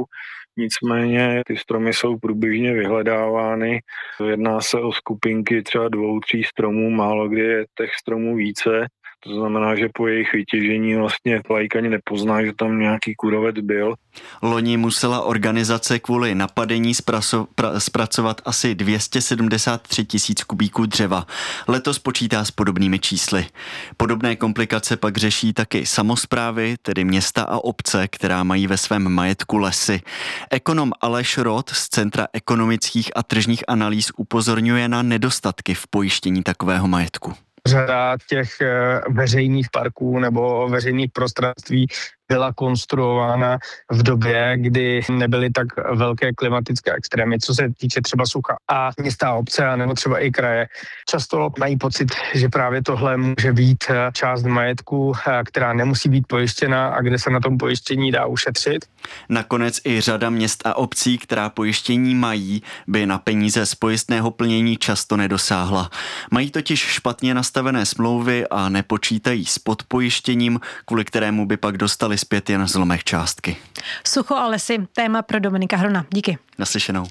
Nicméně ty stromy jsou průběžně vyhledávány. Jedná se o skupinky třeba dvou, tří stromů, málo kdy je těch stromů více. To znamená, že po jejich vytěžení vlastně laik ani nepozná, že tam nějaký kůrovec byl. Loni musela organizace kvůli napadení zpraso- pra- zpracovat asi dvě stě sedmdesát tři tisíc kubíků dřeva. Letos počítá s podobnými čísly. Podobné komplikace pak řeší taky samosprávy, tedy města a obce, která mají ve svém majetku lesy. Ekonom Aleš Roth z Centra ekonomických a tržních analýz upozorňuje na nedostatky v pojištění takového majetku. Řada těch veřejných parků nebo veřejných prostranství byla konstruována v době, kdy nebyly tak velké klimatické extrémy, co se týče třeba sucha. A města a obce, nebo třeba i kraje často mají pocit, že právě tohle může být část majetku, která nemusí být pojištěna a kde se na tom pojištění dá ušetřit. Nakonec i řada měst a obcí, která pojištění mají, by na peníze z pojistného plnění často nedosáhla. Mají totiž špatně nastavené smlouvy a nepočítají s podpojištěním, kvůli kterému by pak dostali zpět jen zlomek částky. Sucho a lesy, téma pro Dominika Hrona. Díky. Naslyšenou.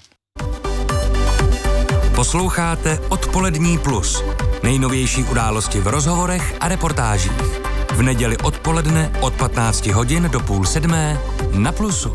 Posloucháte Odpolední plus. Nejnovější události v rozhovorech a reportážích. V neděli odpoledne od patnácti hodin do půl sedmé na Plusu.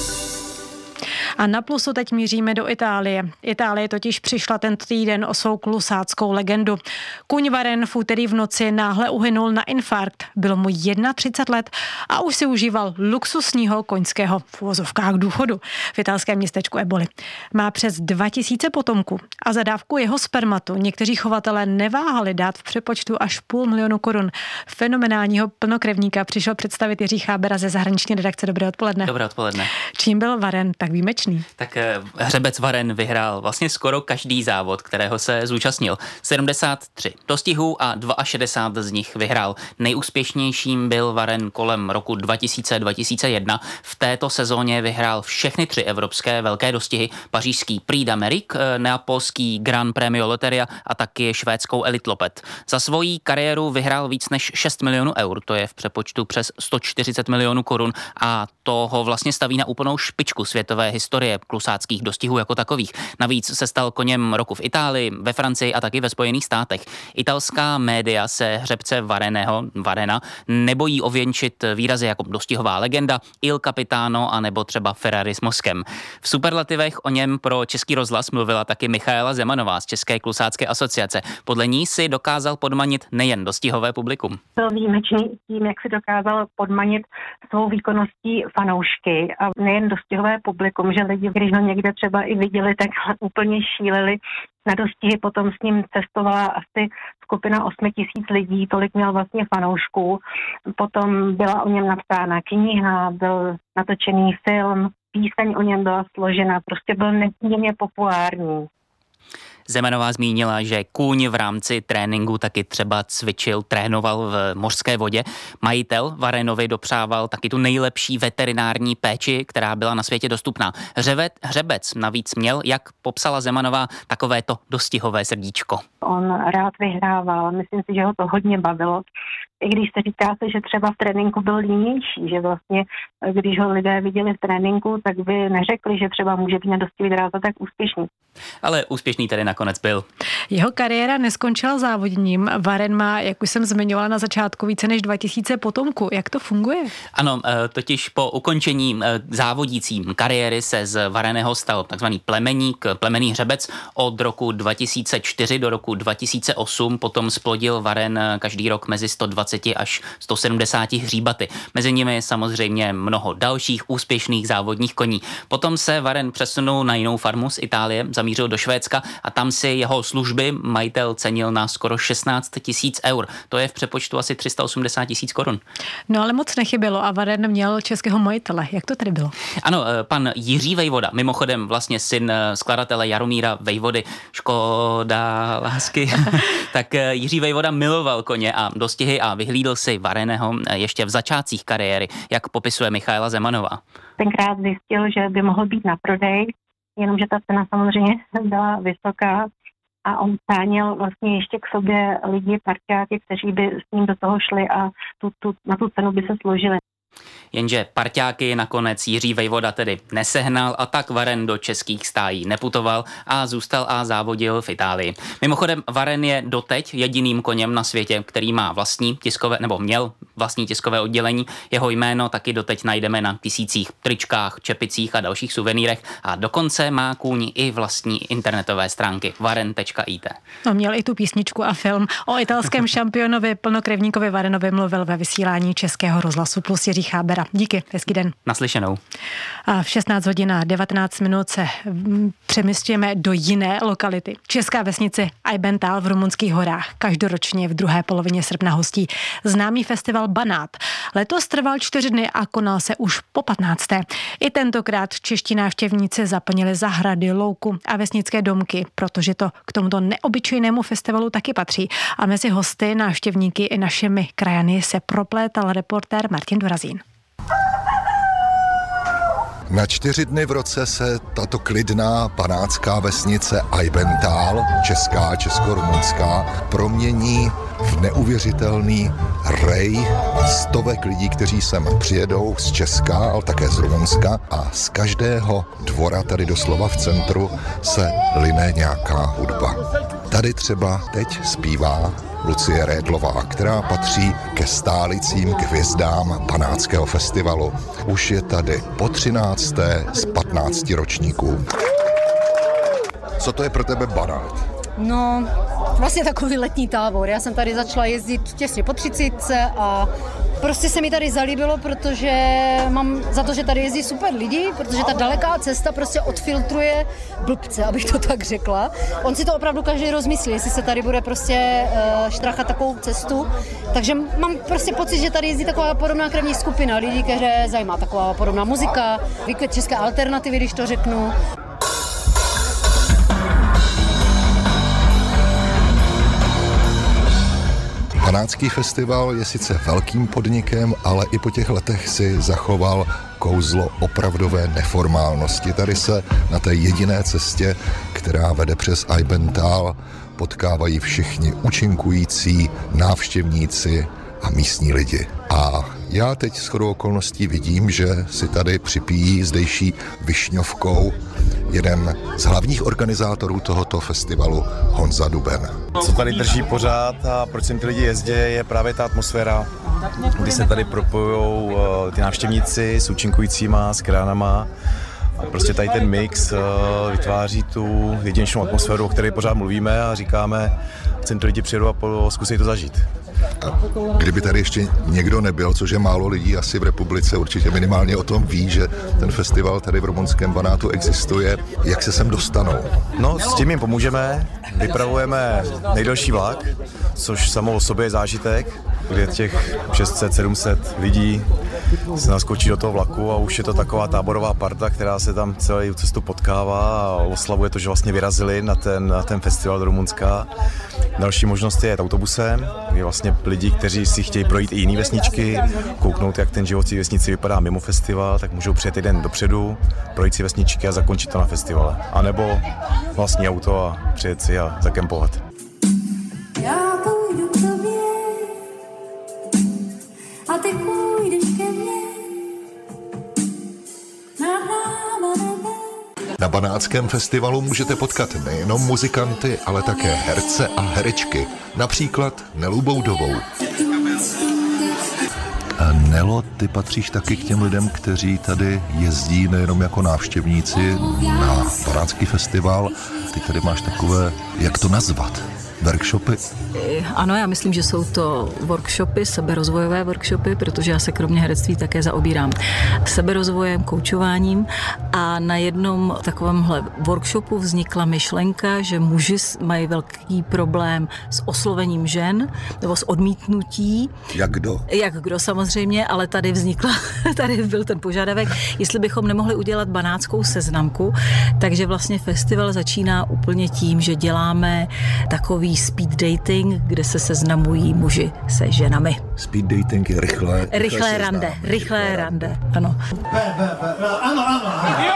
A na Plusu teď míříme do Itálie. Itálie totiž přišla tento týden o svou klusáckou legendu. Kůň Varen v úterý v noci náhle uhynul na infarkt. Bylo mu třicet jedna let a už si užíval luxusního koňského v uvozovkách důchodu v italském městečku Eboli. Má přes dva tisíce potomků a za dávku jeho spermatu někteří chovatelé neváhali dát v přepočtu až půl milionu korun. Fenomenálního plnokrevníka přišel představit Jiří Chábera ze zahraniční redakce. Dobré odpoledne. Dobré odpoledne. Čím byl Varen tak výjimečný? Tak hřebec Varen vyhrál vlastně skoro každý závod, kterého se zúčastnil. sedmdesát tři dostihů a šedesát dva z nich vyhrál. Nejúspěšnějším byl Varen kolem roku dva tisíce dva tisíce jedna. V této sezóně vyhrál všechny tři evropské velké dostihy. Pařížský Prix d'Amérique, neapolský Gran Premio Lotteria a taky švédskou Elite Lopet. Za svoji kariéru vyhrál víc než šest milionů eur, to je v přepočtu přes sto čtyřicet milionů korun a to ho vlastně staví na úplnou špičku světové historie klusáckých dostihů jako takových. Navíc se stal koněm roku v Itálii, ve Francii a taky ve Spojených státech. Italská média se hřebce Vareného, Varena nebojí ověnčit výrazy jako dostihová legenda, Il Capitano a nebo třeba Ferrari s mozkem. V superlativech o něm pro Český rozhlas mluvila taky Michaela Zemanová z České klusácké asociace. Podle ní si dokázal podmanit nejen dostihové publikum. Byl výjimečný tím, jak si dokázal podmanit svou výkonností fanoušky a nejen dostihové publikum, že lidi, když ho někde třeba i viděli, tak úplně šíleli na dostihy. Potom s ním cestovala asi skupina osmi tisíc lidí, tolik měl vlastně fanoušků. Potom byla o něm napsána kniha, byl natočený film, píseň o něm byla složena, prostě byl nesmírně populární. Zemanová zmínila, že kůň v rámci tréninku taky třeba cvičil, trénoval v mořské vodě. Majitel Varenovi dopřával taky tu nejlepší veterinární péči, která byla na světě dostupná. Hřebec, hřebec navíc měl, jak popsala Zemanová, takovéto dostihové srdíčko. On rád vyhrával, myslím si, že ho to hodně bavilo. I když se říká se, že třeba v tréninku byl línější, že vlastně, když ho lidé viděli v tréninku, tak by neřekli, že třeba může být na dostihy dráza tak úspěšný. Ale úspěšný tedy nakonec byl. Jeho kariéra neskončila závodním. Varen má, jak už jsem zmiňovala na začátku, více než dva tisíce potomků. Jak to funguje? Ano, totiž po ukončení závodící kariéry se z Vareného stal takzvaný plemeník, plemenný hřebec. Od roku dva tisíce čtyři do roku dva tisíce osm potom splodil Varen každý rok mezi sto dvacet až sto sedmdesát hříbaty. Mezi nimi samozřejmě mnoho dalších úspěšných závodních koní. Potom se Varen přesunul na jinou farmu z Itálie, zamířil do Švédska a tam si jeho služby majitel cenil na skoro šestnáct tisíc eur. To je v přepočtu asi tři sta osmdesát tisíc korun. No ale moc nechybělo a Varen měl českého majitele. Jak to tedy bylo? Ano, pan Jiří Vejvoda, mimochodem vlastně syn skladatele Jaromíra Vejvody, škoda lásky, tak Jiří Vejvoda miloval koně a dostihy a vyhlídl si Vareného ještě v začátcích kariéry, jak popisuje Michaela Zemanová. Tenkrát zjistil, že by mohl být na prodej, jenomže ta cena samozřejmě byla vysoká a on sáněl vlastně ještě k sobě lidi, parťáky, kteří by s ním do toho šli a tu, tu, na tu cenu by se složili. jenže parťáky nakonec Jiří Vejvoda tedy nesehnal a tak Varen do českých stájí neputoval a zůstal a závodil v Itálii. Mimochodem Varen je doteď jediným koněm na světě, který má vlastní tiskové, nebo měl vlastní tiskové oddělení. Jeho jméno taky doteď najdeme na tisících tričkách, čepicích a dalších suvenýrech a dokonce má kůň i vlastní internetové stránky varen tečka í té. No, měl i tu písničku a film. O italském šampionovi plnokrevníkovi Varenovi mluvil ve vysílání Českého rozhlasu Plus Jiří Chábera. Díky, hezký den. Naslyšenou. A v šestnáct hodin a devatenáct minut se přemysťujeme do jiné lokality. Česká vesnice Ajbental v Rumunských horách každoročně v druhé polovině srpna hostí známý festival Banát. Letos trval čtyři dny a konal se už po patnácté. I tentokrát čeští návštěvníci zaplnili zahrady, louku a vesnické domky, protože to k tomuto neobyčejnému festivalu taky patří. A mezi hosty, návštěvníky i našimi krajany se proplétal reportér Martin Dorazín. Na čtyři dny v roce se tato klidná banátská vesnice Ajbental, česká, česko-rumunská, promění v neuvěřitelný rej stovek lidí, kteří sem přijedou z Česka, ale také z Rumunska a z každého dvora tady doslova v centru se line nějaká hudba. Tady třeba teď zpívá Lucie Rédlová, která patří ke stálicím k hvězdám Banátského festivalu. Už je tady po třinácté z patnácti ročníků. Co to je pro tebe Banát? No, vlastně takový letní tábor. Já jsem tady začala jezdit těsně po třicítce a prostě se mi tady zalíbilo, protože mám za to, že tady jezdí super lidi, protože ta daleká cesta prostě odfiltruje blbce, abych to tak řekla. On si to opravdu každý rozmyslí, jestli se tady bude prostě uh, štrachat takovou cestu. Takže mám prostě pocit, že tady jezdí taková podobná krevní skupina lidí, které zajímá taková podobná muzika, výkvět české alternativy, když to řeknu. Banátský festival je sice velkým podnikem, ale i po těch letech si zachoval kouzlo opravdové neformálnosti. Tady se na té jediné cestě, která vede přes Ajbental, potkávají všichni účinkující návštěvníci a místní lidi. A já teď shodou okolností vidím, že si tady připíjí zdejší višňovkou jeden z hlavních organizátorů tohoto festivalu, Honza Duben. Co tady drží pořád a proč sem ty lidi jezdí, je právě ta atmosféra, kdy se tady propojují ty návštěvníci s účinkujícíma, s kránama. A prostě tady ten mix vytváří tu jedinečnou atmosféru, o které pořád mluvíme a říkáme, sem ty lidi přijedou a zkusí to zažít. A kdyby tady ještě někdo nebyl, což je málo lidí asi v republice, určitě minimálně o tom ví, že ten festival tady v rumunském Banátu existuje, jak se sem dostanou? No, s tím jim pomůžeme, vypravujeme nejdelší vlak, což samo o sobě je zážitek, kde těch šest set sedm set lidí se naskočí do toho vlaku a už je to taková táborová parta, která se tam celou cestu potkává a oslavuje to, že vlastně vyrazili na ten, na ten festival do Rumunska. Další možnost je autobusem, kdy vlastně lidi, kteří si chtějí projít i jiné vesničky, kouknout, jak ten život v vesnici vypadá mimo festival, tak můžou přijet jeden dopředu, projít si vesničky a zakončit to na festivale. A nebo vlastní auto a přijet si a zakempovat. Já půjdu k tobě a ty půjdeš ke mně. Na Banátském festivalu můžete potkat nejenom muzikanty, ale také herce a herečky, například Nelu Boudovou. A Nelo, ty patříš taky k těm lidem, kteří tady jezdí nejenom jako návštěvníci na Banátský festival. Ty tady máš takové, jak to nazvat? Workshopy? Ano, já myslím, že jsou to workshopy, seberozvojové workshopy, protože já se kromě herectví také zaobírám seberozvojem, koučováním a na jednom takovémhle workshopu vznikla myšlenka, že muži mají velký problém s oslovením žen nebo s odmítnutí. Jak kdo? Jak kdo samozřejmě, ale tady vznikla, tady byl ten požadavek, jestli bychom nemohli udělat banátskou seznamku, takže vlastně festival začíná úplně tím, že děláme takový speed dating, kde se seznamují muži se ženami. Speed dating je rychlé. Rychlé, rychlé rande, rychlé rande, ano. Ano, ano.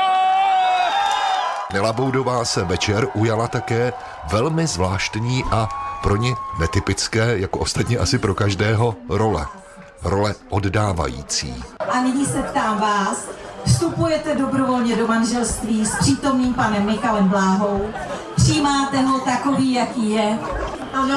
Nela Boudová se večer ujala také velmi zvláštní a pro ní netypické, jako ostatně asi pro každého, role. role oddávající. A nyní se ptám vás, vstupujete dobrovolně do manželství s přítomným panem Michalem Bláhou? Přijímáte ho takový, jaký je? Ano.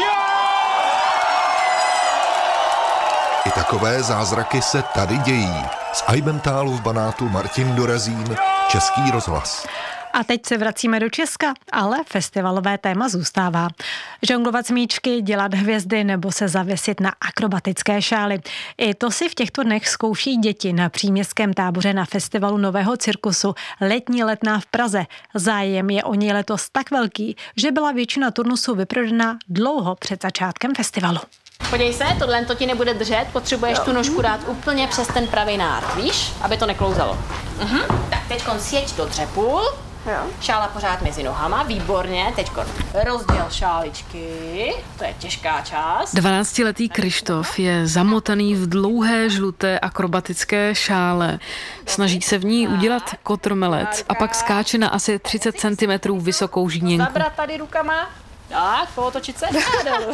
I takové zázraky se tady dějí. Z Ajbentálu v Banátu Martin Dorazín, Český rozhlas. A teď se vracíme do Česka, ale festivalové téma zůstává. Žonglovat smíčky, dělat hvězdy nebo se zavěsit na akrobatické šály. I to si v těchto dnech zkouší děti na příměstském táboře na festivalu nového cirkusu Letní letná v Praze. Zájem je o něj letos tak velký, že byla většina turnusů vyprodaná dlouho před začátkem festivalu. Podívej se, tohle to ti nebude držet, potřebuješ tu nožku dát úplně přes ten pravý nárt, víš, aby to neklouzalo. Mhm. Tak teďkon sjeď do dřepu, jo. Šála pořád mezi nohama, výborně, teďkon rozděl šáličky, to je těžká část. dvanáctiletý Krištof je zamotaný v dlouhé žluté akrobatické šále. Snaží se v ní udělat kotrmelec a pak skáče na asi třicet centimetrů vysokou žíněnku. Zabrat tady rukama, tak, pootočit se a dolů.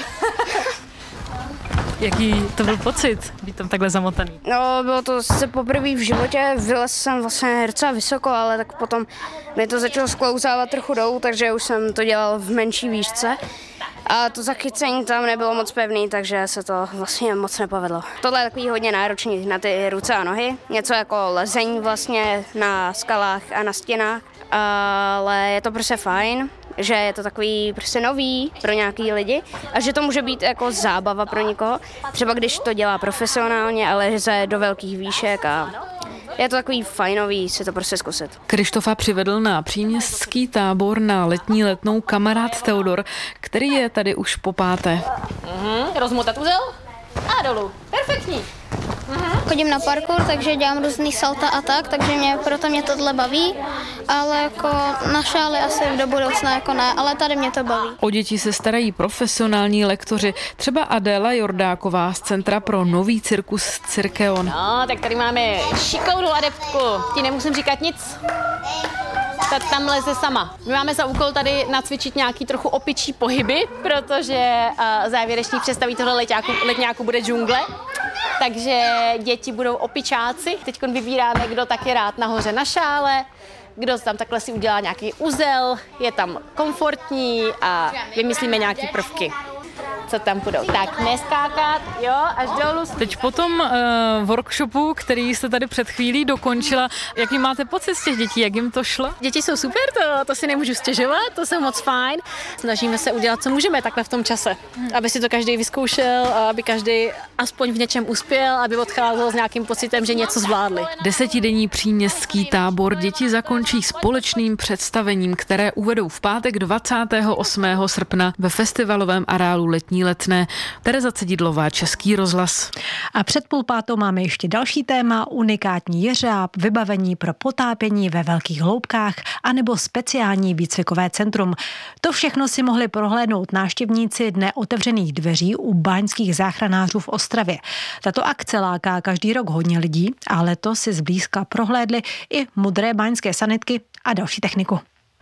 Jaký to byl pocit, být tam takhle zamotaný? No, bylo to sice poprvé v životě, vylez jsem vlastně docela vysoko, ale tak potom mi to začalo sklouzávat trochu dolů, takže už jsem to dělal v menší výšce. A to zachycení tam nebylo moc pevný, takže se to vlastně moc nepovedlo. Tohle je takový hodně náročný na ty ruce a nohy. Něco jako lezení vlastně na skalách a na stěnách, ale je to prostě fajn, že je to takový prostě nový pro nějaký lidi a že to může být jako zábava pro někoho. Třeba když to dělá profesionálně, ale leze do velkých výšek a je to takový fajnový si to prostě zkusit. Krištofa přivedl na příměstský tábor na letní letnou kamarád Teodor, který je tady už po páté. Mhm, rozmotat uzel a dolů. Perfektní. Uhum. Chodím na parkour, takže dělám různý salta a tak, takže mě, proto mě tohle baví, ale jako na šály asi do budoucna jako ne, ale tady mě to baví. O děti se starají profesionální lektoři, třeba Adéla Jordáková z Centra pro nový cirkus Cirkeon. No, tak tady máme šikovnou adeptku, ti nemusím říkat nic. Ta tam leze sama. My máme za úkol tady nacvičit nějaký trochu opičí pohyby, protože uh, závěrečný představí tohle letňáku, letňáku bude džungle. Takže děti budou opičáci. Teď vybíráme, kdo tak je rád nahoře na šále, kdo tam takhle si udělá nějaký uzel, je tam komfortní a vymyslíme nějaký prvky, co tam budou. Tak neskákat, jo, až dolů. Teď po tom uh, workshopu, který jste tady před chvílí dokončila, jaký máte pocit z těch dětí, jak jim to šlo? Děti jsou super, to, to si nemůžu stěžovat, to jsou moc fajn. Snažíme se udělat, co můžeme takhle v tom čase, aby si to každý vyzkoušel, aby každý aspoň v něčem uspěl, aby odcházel s nějakým pocitem, že něco zvládli. Desetidenní příměstský tábor děti zakončí společným představením, které uvedou v pátek dvacátého osmého srpna ve festivalovém areálu Letní letné. Tereza Cedidlová, Český rozhlas. A před půl pátou máme ještě další téma, unikátní jeřáb, vybavení pro potápění ve velkých hloubkách anebo speciální výcvikové centrum. To všechno si mohli prohlédnout návštěvníci Dne otevřených dveří u báňských záchranářů v Ostravě. Tato akce láká každý rok hodně lidí a letos si zblízka prohlédli i modré báňské sanitky a další techniku.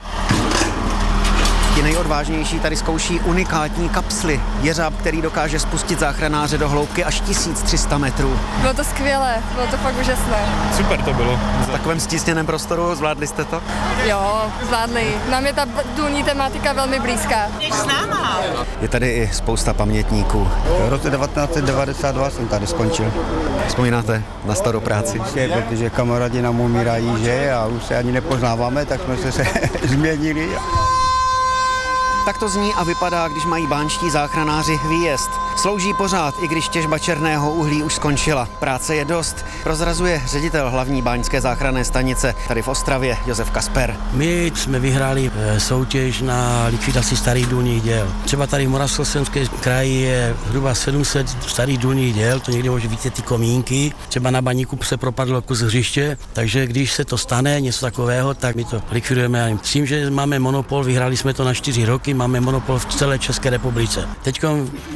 Ti nejodvážnější tady zkouší unikátní kapsly. Jeřáb, který dokáže spustit záchranáře do hloubky až tisíc tři sta metrů. Bylo to skvělé, bylo to fakt úžasné. Super to bylo. V takovém stísněném prostoru zvládli jste to? Jo, zvládli. Nám je ta důlní tematika velmi blízká. S náma. Je tady i spousta pamětníků. V roce devatenáct set devadesát dva jsem tady skončil. Vzpomínáte na starou práci? Protože kamarádi nám umírají, že? A už se ani nepoznáváme, tak jsme se, se změnili. Tak to zní a vypadá, když mají báňští záchranáři výjezd. Slouží pořád, i když těžba černého uhlí už skončila. Práce je dost, prozrazuje ředitel hlavní báňské záchranné stanice tady v Ostravě Josef Kasper. My jsme vyhráli soutěž na likvidaci starých důlních děl. Třeba tady v Moravskoslezském kraji je zhruba sedm set starých důlních děl, to někdy možná víte ty komínky. Třeba na Baníku se propadlo kus hřiště, takže když se to stane, něco takového, tak my to likvidujeme. S tím, že máme monopol, vyhráli jsme to na čtyři roky, máme monopol v celé České republice. Teď další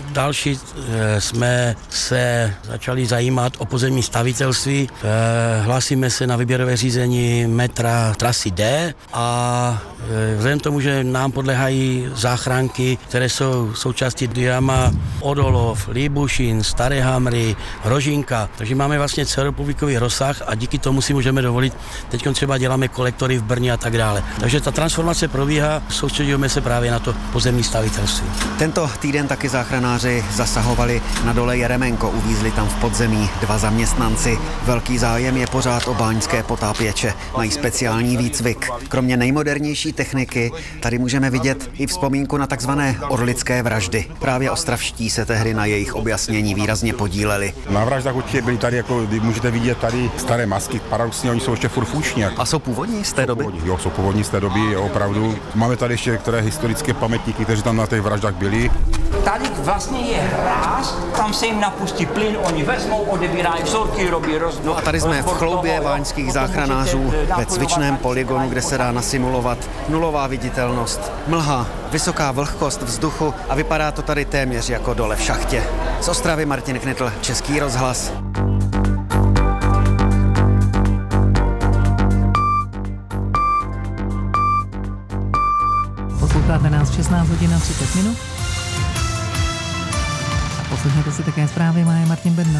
řešit, jsme se začali zajímat o pozemní stavitelství. Hlásíme se na výběrové řízení metra trasy D a vzhledem tomu, že nám podléhají záchranky, které jsou součástí Diama, Odolov, Líbušín, Staré Hamry, Rožínka, takže máme vlastně celorepublikový rozsah a díky tomu si můžeme dovolit, teď třeba děláme kolektory v Brně a tak dále. Takže ta transformace probíhá, soustředíme se právě na to pozemní stavitelství. Tento týden taky záchranáři zasahovali na dole Jeremenko, uvízli tam v podzemí dva zaměstnanci. Velký zájem je pořád o báňské potápěče, mají speciální výcvik. Kromě nejmodernější techniky tady můžeme vidět i vzpomínku na takzvané orlické vraždy. Právě ostravští se tehdy na jejich objasnění výrazně podíleli. Na vraždách určitě byly tady, jako můžete vidět tady staré masky, paradoxně oni jsou ještě furt funkční. A jsou původní z té doby? Původní, jo, jsou původní z té doby, jo, opravdu. Máme tady ještě některé historické pamětníky, kteří tam na těch vraždách byli. Tady vlastně je hráz, tam se jim napustí plyn, oni vezmou, odebírají vzorky, robí roz... No a tady jsme v chloubě báňských záchranářů ve cvičném polygonu, kde se dá nasimulovat nulová viditelnost, mlha, vysoká vlhkost vzduchu a vypadá to tady téměř jako dole v šachtě. Z Ostravy Martin Knitl, Český rozhlas. Posloucháte nás v šestnáct hodin a třicet minut. A poslechněte si také zprávy, má je Martin Bedna.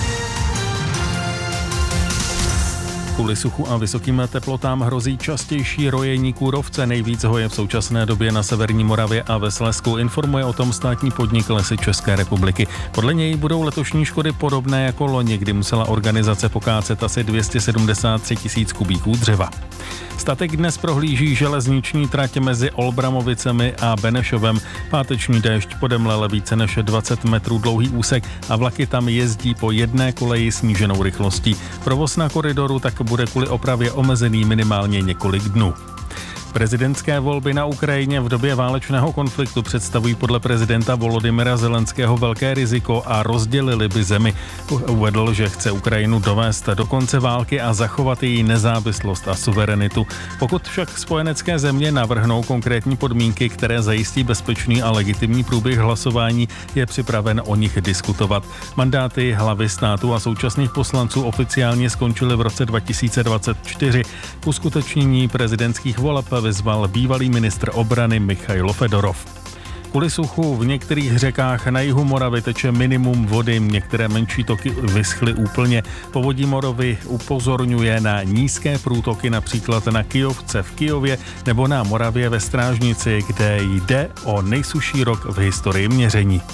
Kvůli suchu a vysokým teplotám hrozí častější rojení kůrovce. Nejvíc ho je v současné době na severní Moravě a ve Slezsku, informuje o tom státní podnik Lesy České republiky. Podle něj budou letošní škody podobné jako loni, kdy musela organizace pokácet asi dvě stě sedmdesát tři tisíc kubíků dřeva. Statek dnes prohlíží železniční trať mezi Olbramovicemi a Benešovem. Páteční déšť podemlel více než dvacet metrů dlouhý úsek a vlaky tam jezdí po jedné koleji sníženou rychlostí. Provoz na koridoru tak bude kvůli opravě omezený minimálně několik dnů. Prezidentské volby na Ukrajině v době válečného konfliktu představují podle prezidenta Volodymyra Zelenského velké riziko a rozdělili by zemi. Uvedl, že chce Ukrajinu dovést do konce války a zachovat její nezávislost a suverenitu. Pokud však spojenecké země navrhnou konkrétní podmínky, které zajistí bezpečný a legitimní průběh hlasování, je připraven o nich diskutovat. Mandáty hlavy státu a současných poslanců oficiálně skončily v roce dva tisíce dvacet čtyři. K uskutečnění prezidentských voleb vyzval bývalý ministr obrany Michailo Fedorov. Kvůli suchu v některých řekách na jihu Moravy teče minimum vody, některé menší toky vyschly úplně. Povodí Moravy upozorňuje na nízké průtoky, například na Kyjovce v Kyjově nebo na Moravě ve Strážnici, kde jde o nejsušší rok v historii měření.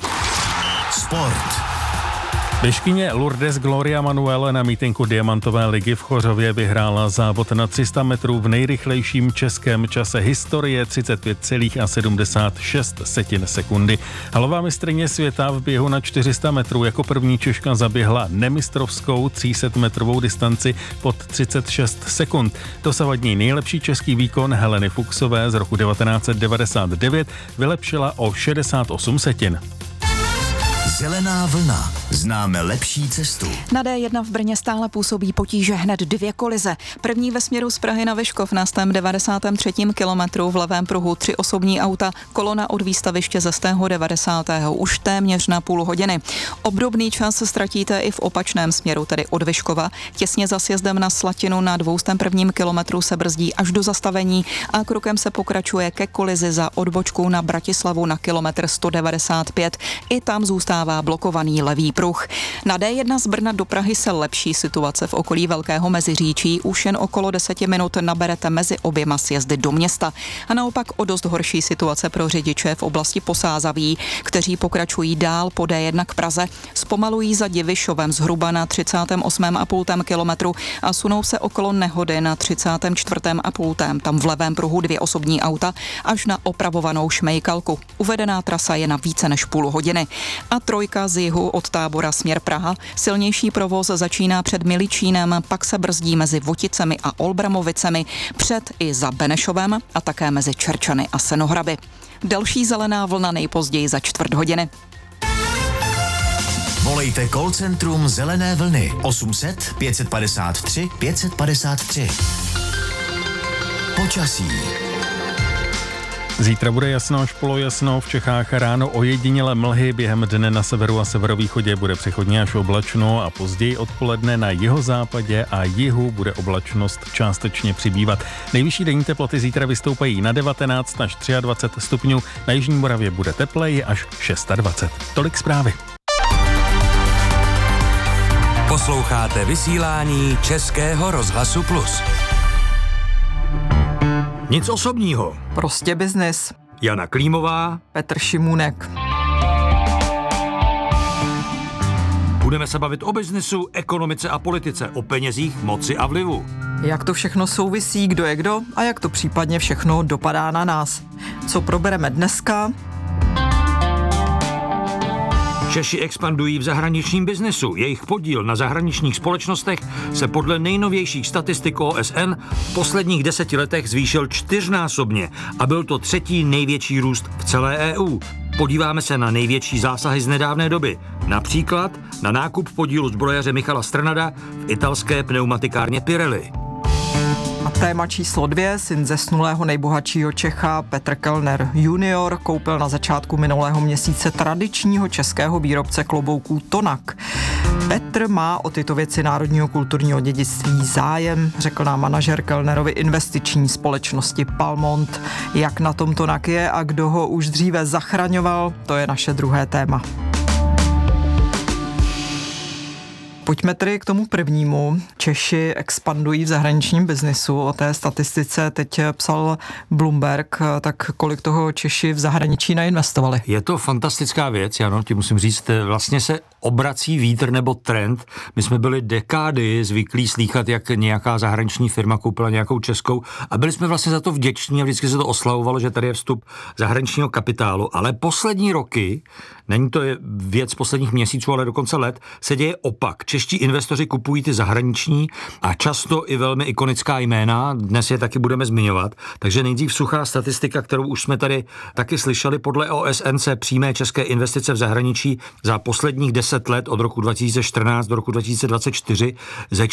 Sport. Běžkyně Lourdes Gloria Manuel na mítinku Diamantové ligy v Chořově vyhrála závod na tři sta metrů v nejrychlejším českém čase historie třicet pět celá sedmdesát šest sekundy. Halová mistryně světa v běhu na čtyři sta metrů jako první Češka zaběhla nemistrovskou tři sta metrovou distanci pod třicet šest sekund. Dosavadní nejlepší český výkon Heleny Fuchsové z roku devatenáct set devadesát devět vylepšila o šedesát osm setin. Zelená vlna. Známe lepší cestu. Na dé jedna v Brně stále působí potíže hned dvě kolize. První ve směru z Prahy na Vyškov na sto devadesátém třetím kilometru v levém pruhu tři osobní auta, kolona od výstaviště ze sto devadesátého už téměř na půl hodiny. Obdobný čas ztratíte i v opačném směru, tedy od Vyškova. Těsně za sjezdem na Slatinu na dvěstě prvním kilometru se brzdí až do zastavení a krokem se pokračuje ke kolizi za odbočkou na Bratislavu na kilometr sto devadesát pět. I tam zůstává blokovaný levý pruh. Na dé jedna z Brna do Prahy se lepší situace v okolí Velkého Meziříčí. Už jen okolo deseti minut naberete mezi oběma sjezdy do města. A naopak o dost horší situace pro řidiče v oblasti Posázaví, kteří pokračují dál po dé jedna k Praze, zpomalují za Divišovem zhruba na třicátém osmém a půl kilometru a sunou se okolo Nehody na třicátém čtvrtém a půl. Tam v levém pruhu dvě osobní auta až na opravovanou Šmejkalku. Uvedená trasa je na více než půl hodiny. A trojka z jihu od Tábora směr Praha. Silnější provoz začíná před Miličínem, pak se brzdí mezi Voticemi a Olbramovicemi, před i za Benešovem a také mezi Čerčany a Senohraby. Další zelená vlna nejpozději za čtvrt hodiny. Volejte call centrum Zelené vlny osm set pět padesát tři pět padesát tři. Počasí. Zítra bude jasno až polojasno, v Čechách ráno ojediněle mlhy, během dne na severu a severovýchodě bude přechodně až oblačno a později odpoledne na jihozápadě a jihu bude oblačnost částečně přibývat. Nejvyšší denní teploty zítra vystoupají na devatenáct až dvacet tři stupňů, na jižní Moravě bude tepleji až dvacet šest. Tolik zprávy. Posloucháte vysílání Českého rozhlasu Plus. Nic osobního. Prostě biznis. Jana Klímová, Petr Šimůnek. Budeme se bavit o biznisu, ekonomice a politice, o penězích, moci a vlivu. Jak to všechno souvisí, kdo je kdo a jak to případně všechno dopadá na nás. Co probereme dneska? Češi expandují v zahraničním biznesu. Jejich podíl na zahraničních společnostech se podle nejnovějších statistik O S N v posledních deseti letech zvýšil čtyřnásobně a byl to třetí největší růst v celé E U. Podíváme se na největší zásahy z nedávné doby. Například na nákup podílu zbrojaře Michala Strnada v italské pneumatikárně Pirelli. A téma číslo dvě, syn zesnulého nejbohatšího Čecha Petr Kellner junior koupil na začátku minulého měsíce tradičního českého výrobce klobouků Tonak. Petr má o tyto věci národního kulturního dědictví zájem, řekl nám manažer Kellnerovy investiční společnosti Palmont. Jak na tom Tonak je a kdo ho už dříve zachraňoval, to je naše druhé téma. Pojďme tedy k tomu prvnímu. Češi expandují v zahraničním biznisu. O té statistice teď psal Bloomberg. Tak kolik toho Češi v zahraničí nainvestovali? Je to fantastická věc, Jano, ti musím říct, vlastně se obrací vítr nebo trend. My jsme byli dekády zvyklí slýchat, jak nějaká zahraniční firma koupila nějakou českou a byli jsme vlastně za to vděční a vždycky se to oslavovalo, že tady je vstup zahraničního kapitálu. Ale poslední roky, není to věc posledních měsíců, ale dokonce let, se děje opak. Čeští investoři kupují ty zahraniční a často i velmi ikonická jména, dnes je taky budeme zmiňovat. Takže nejdřív suchá statistika, kterou už jsme tady taky slyšeli, podle O S N se přímé české investice v zahraničí za posledních deset let od roku dva tisíce čtrnáct do roku dva tisíce dvacet čtyři ze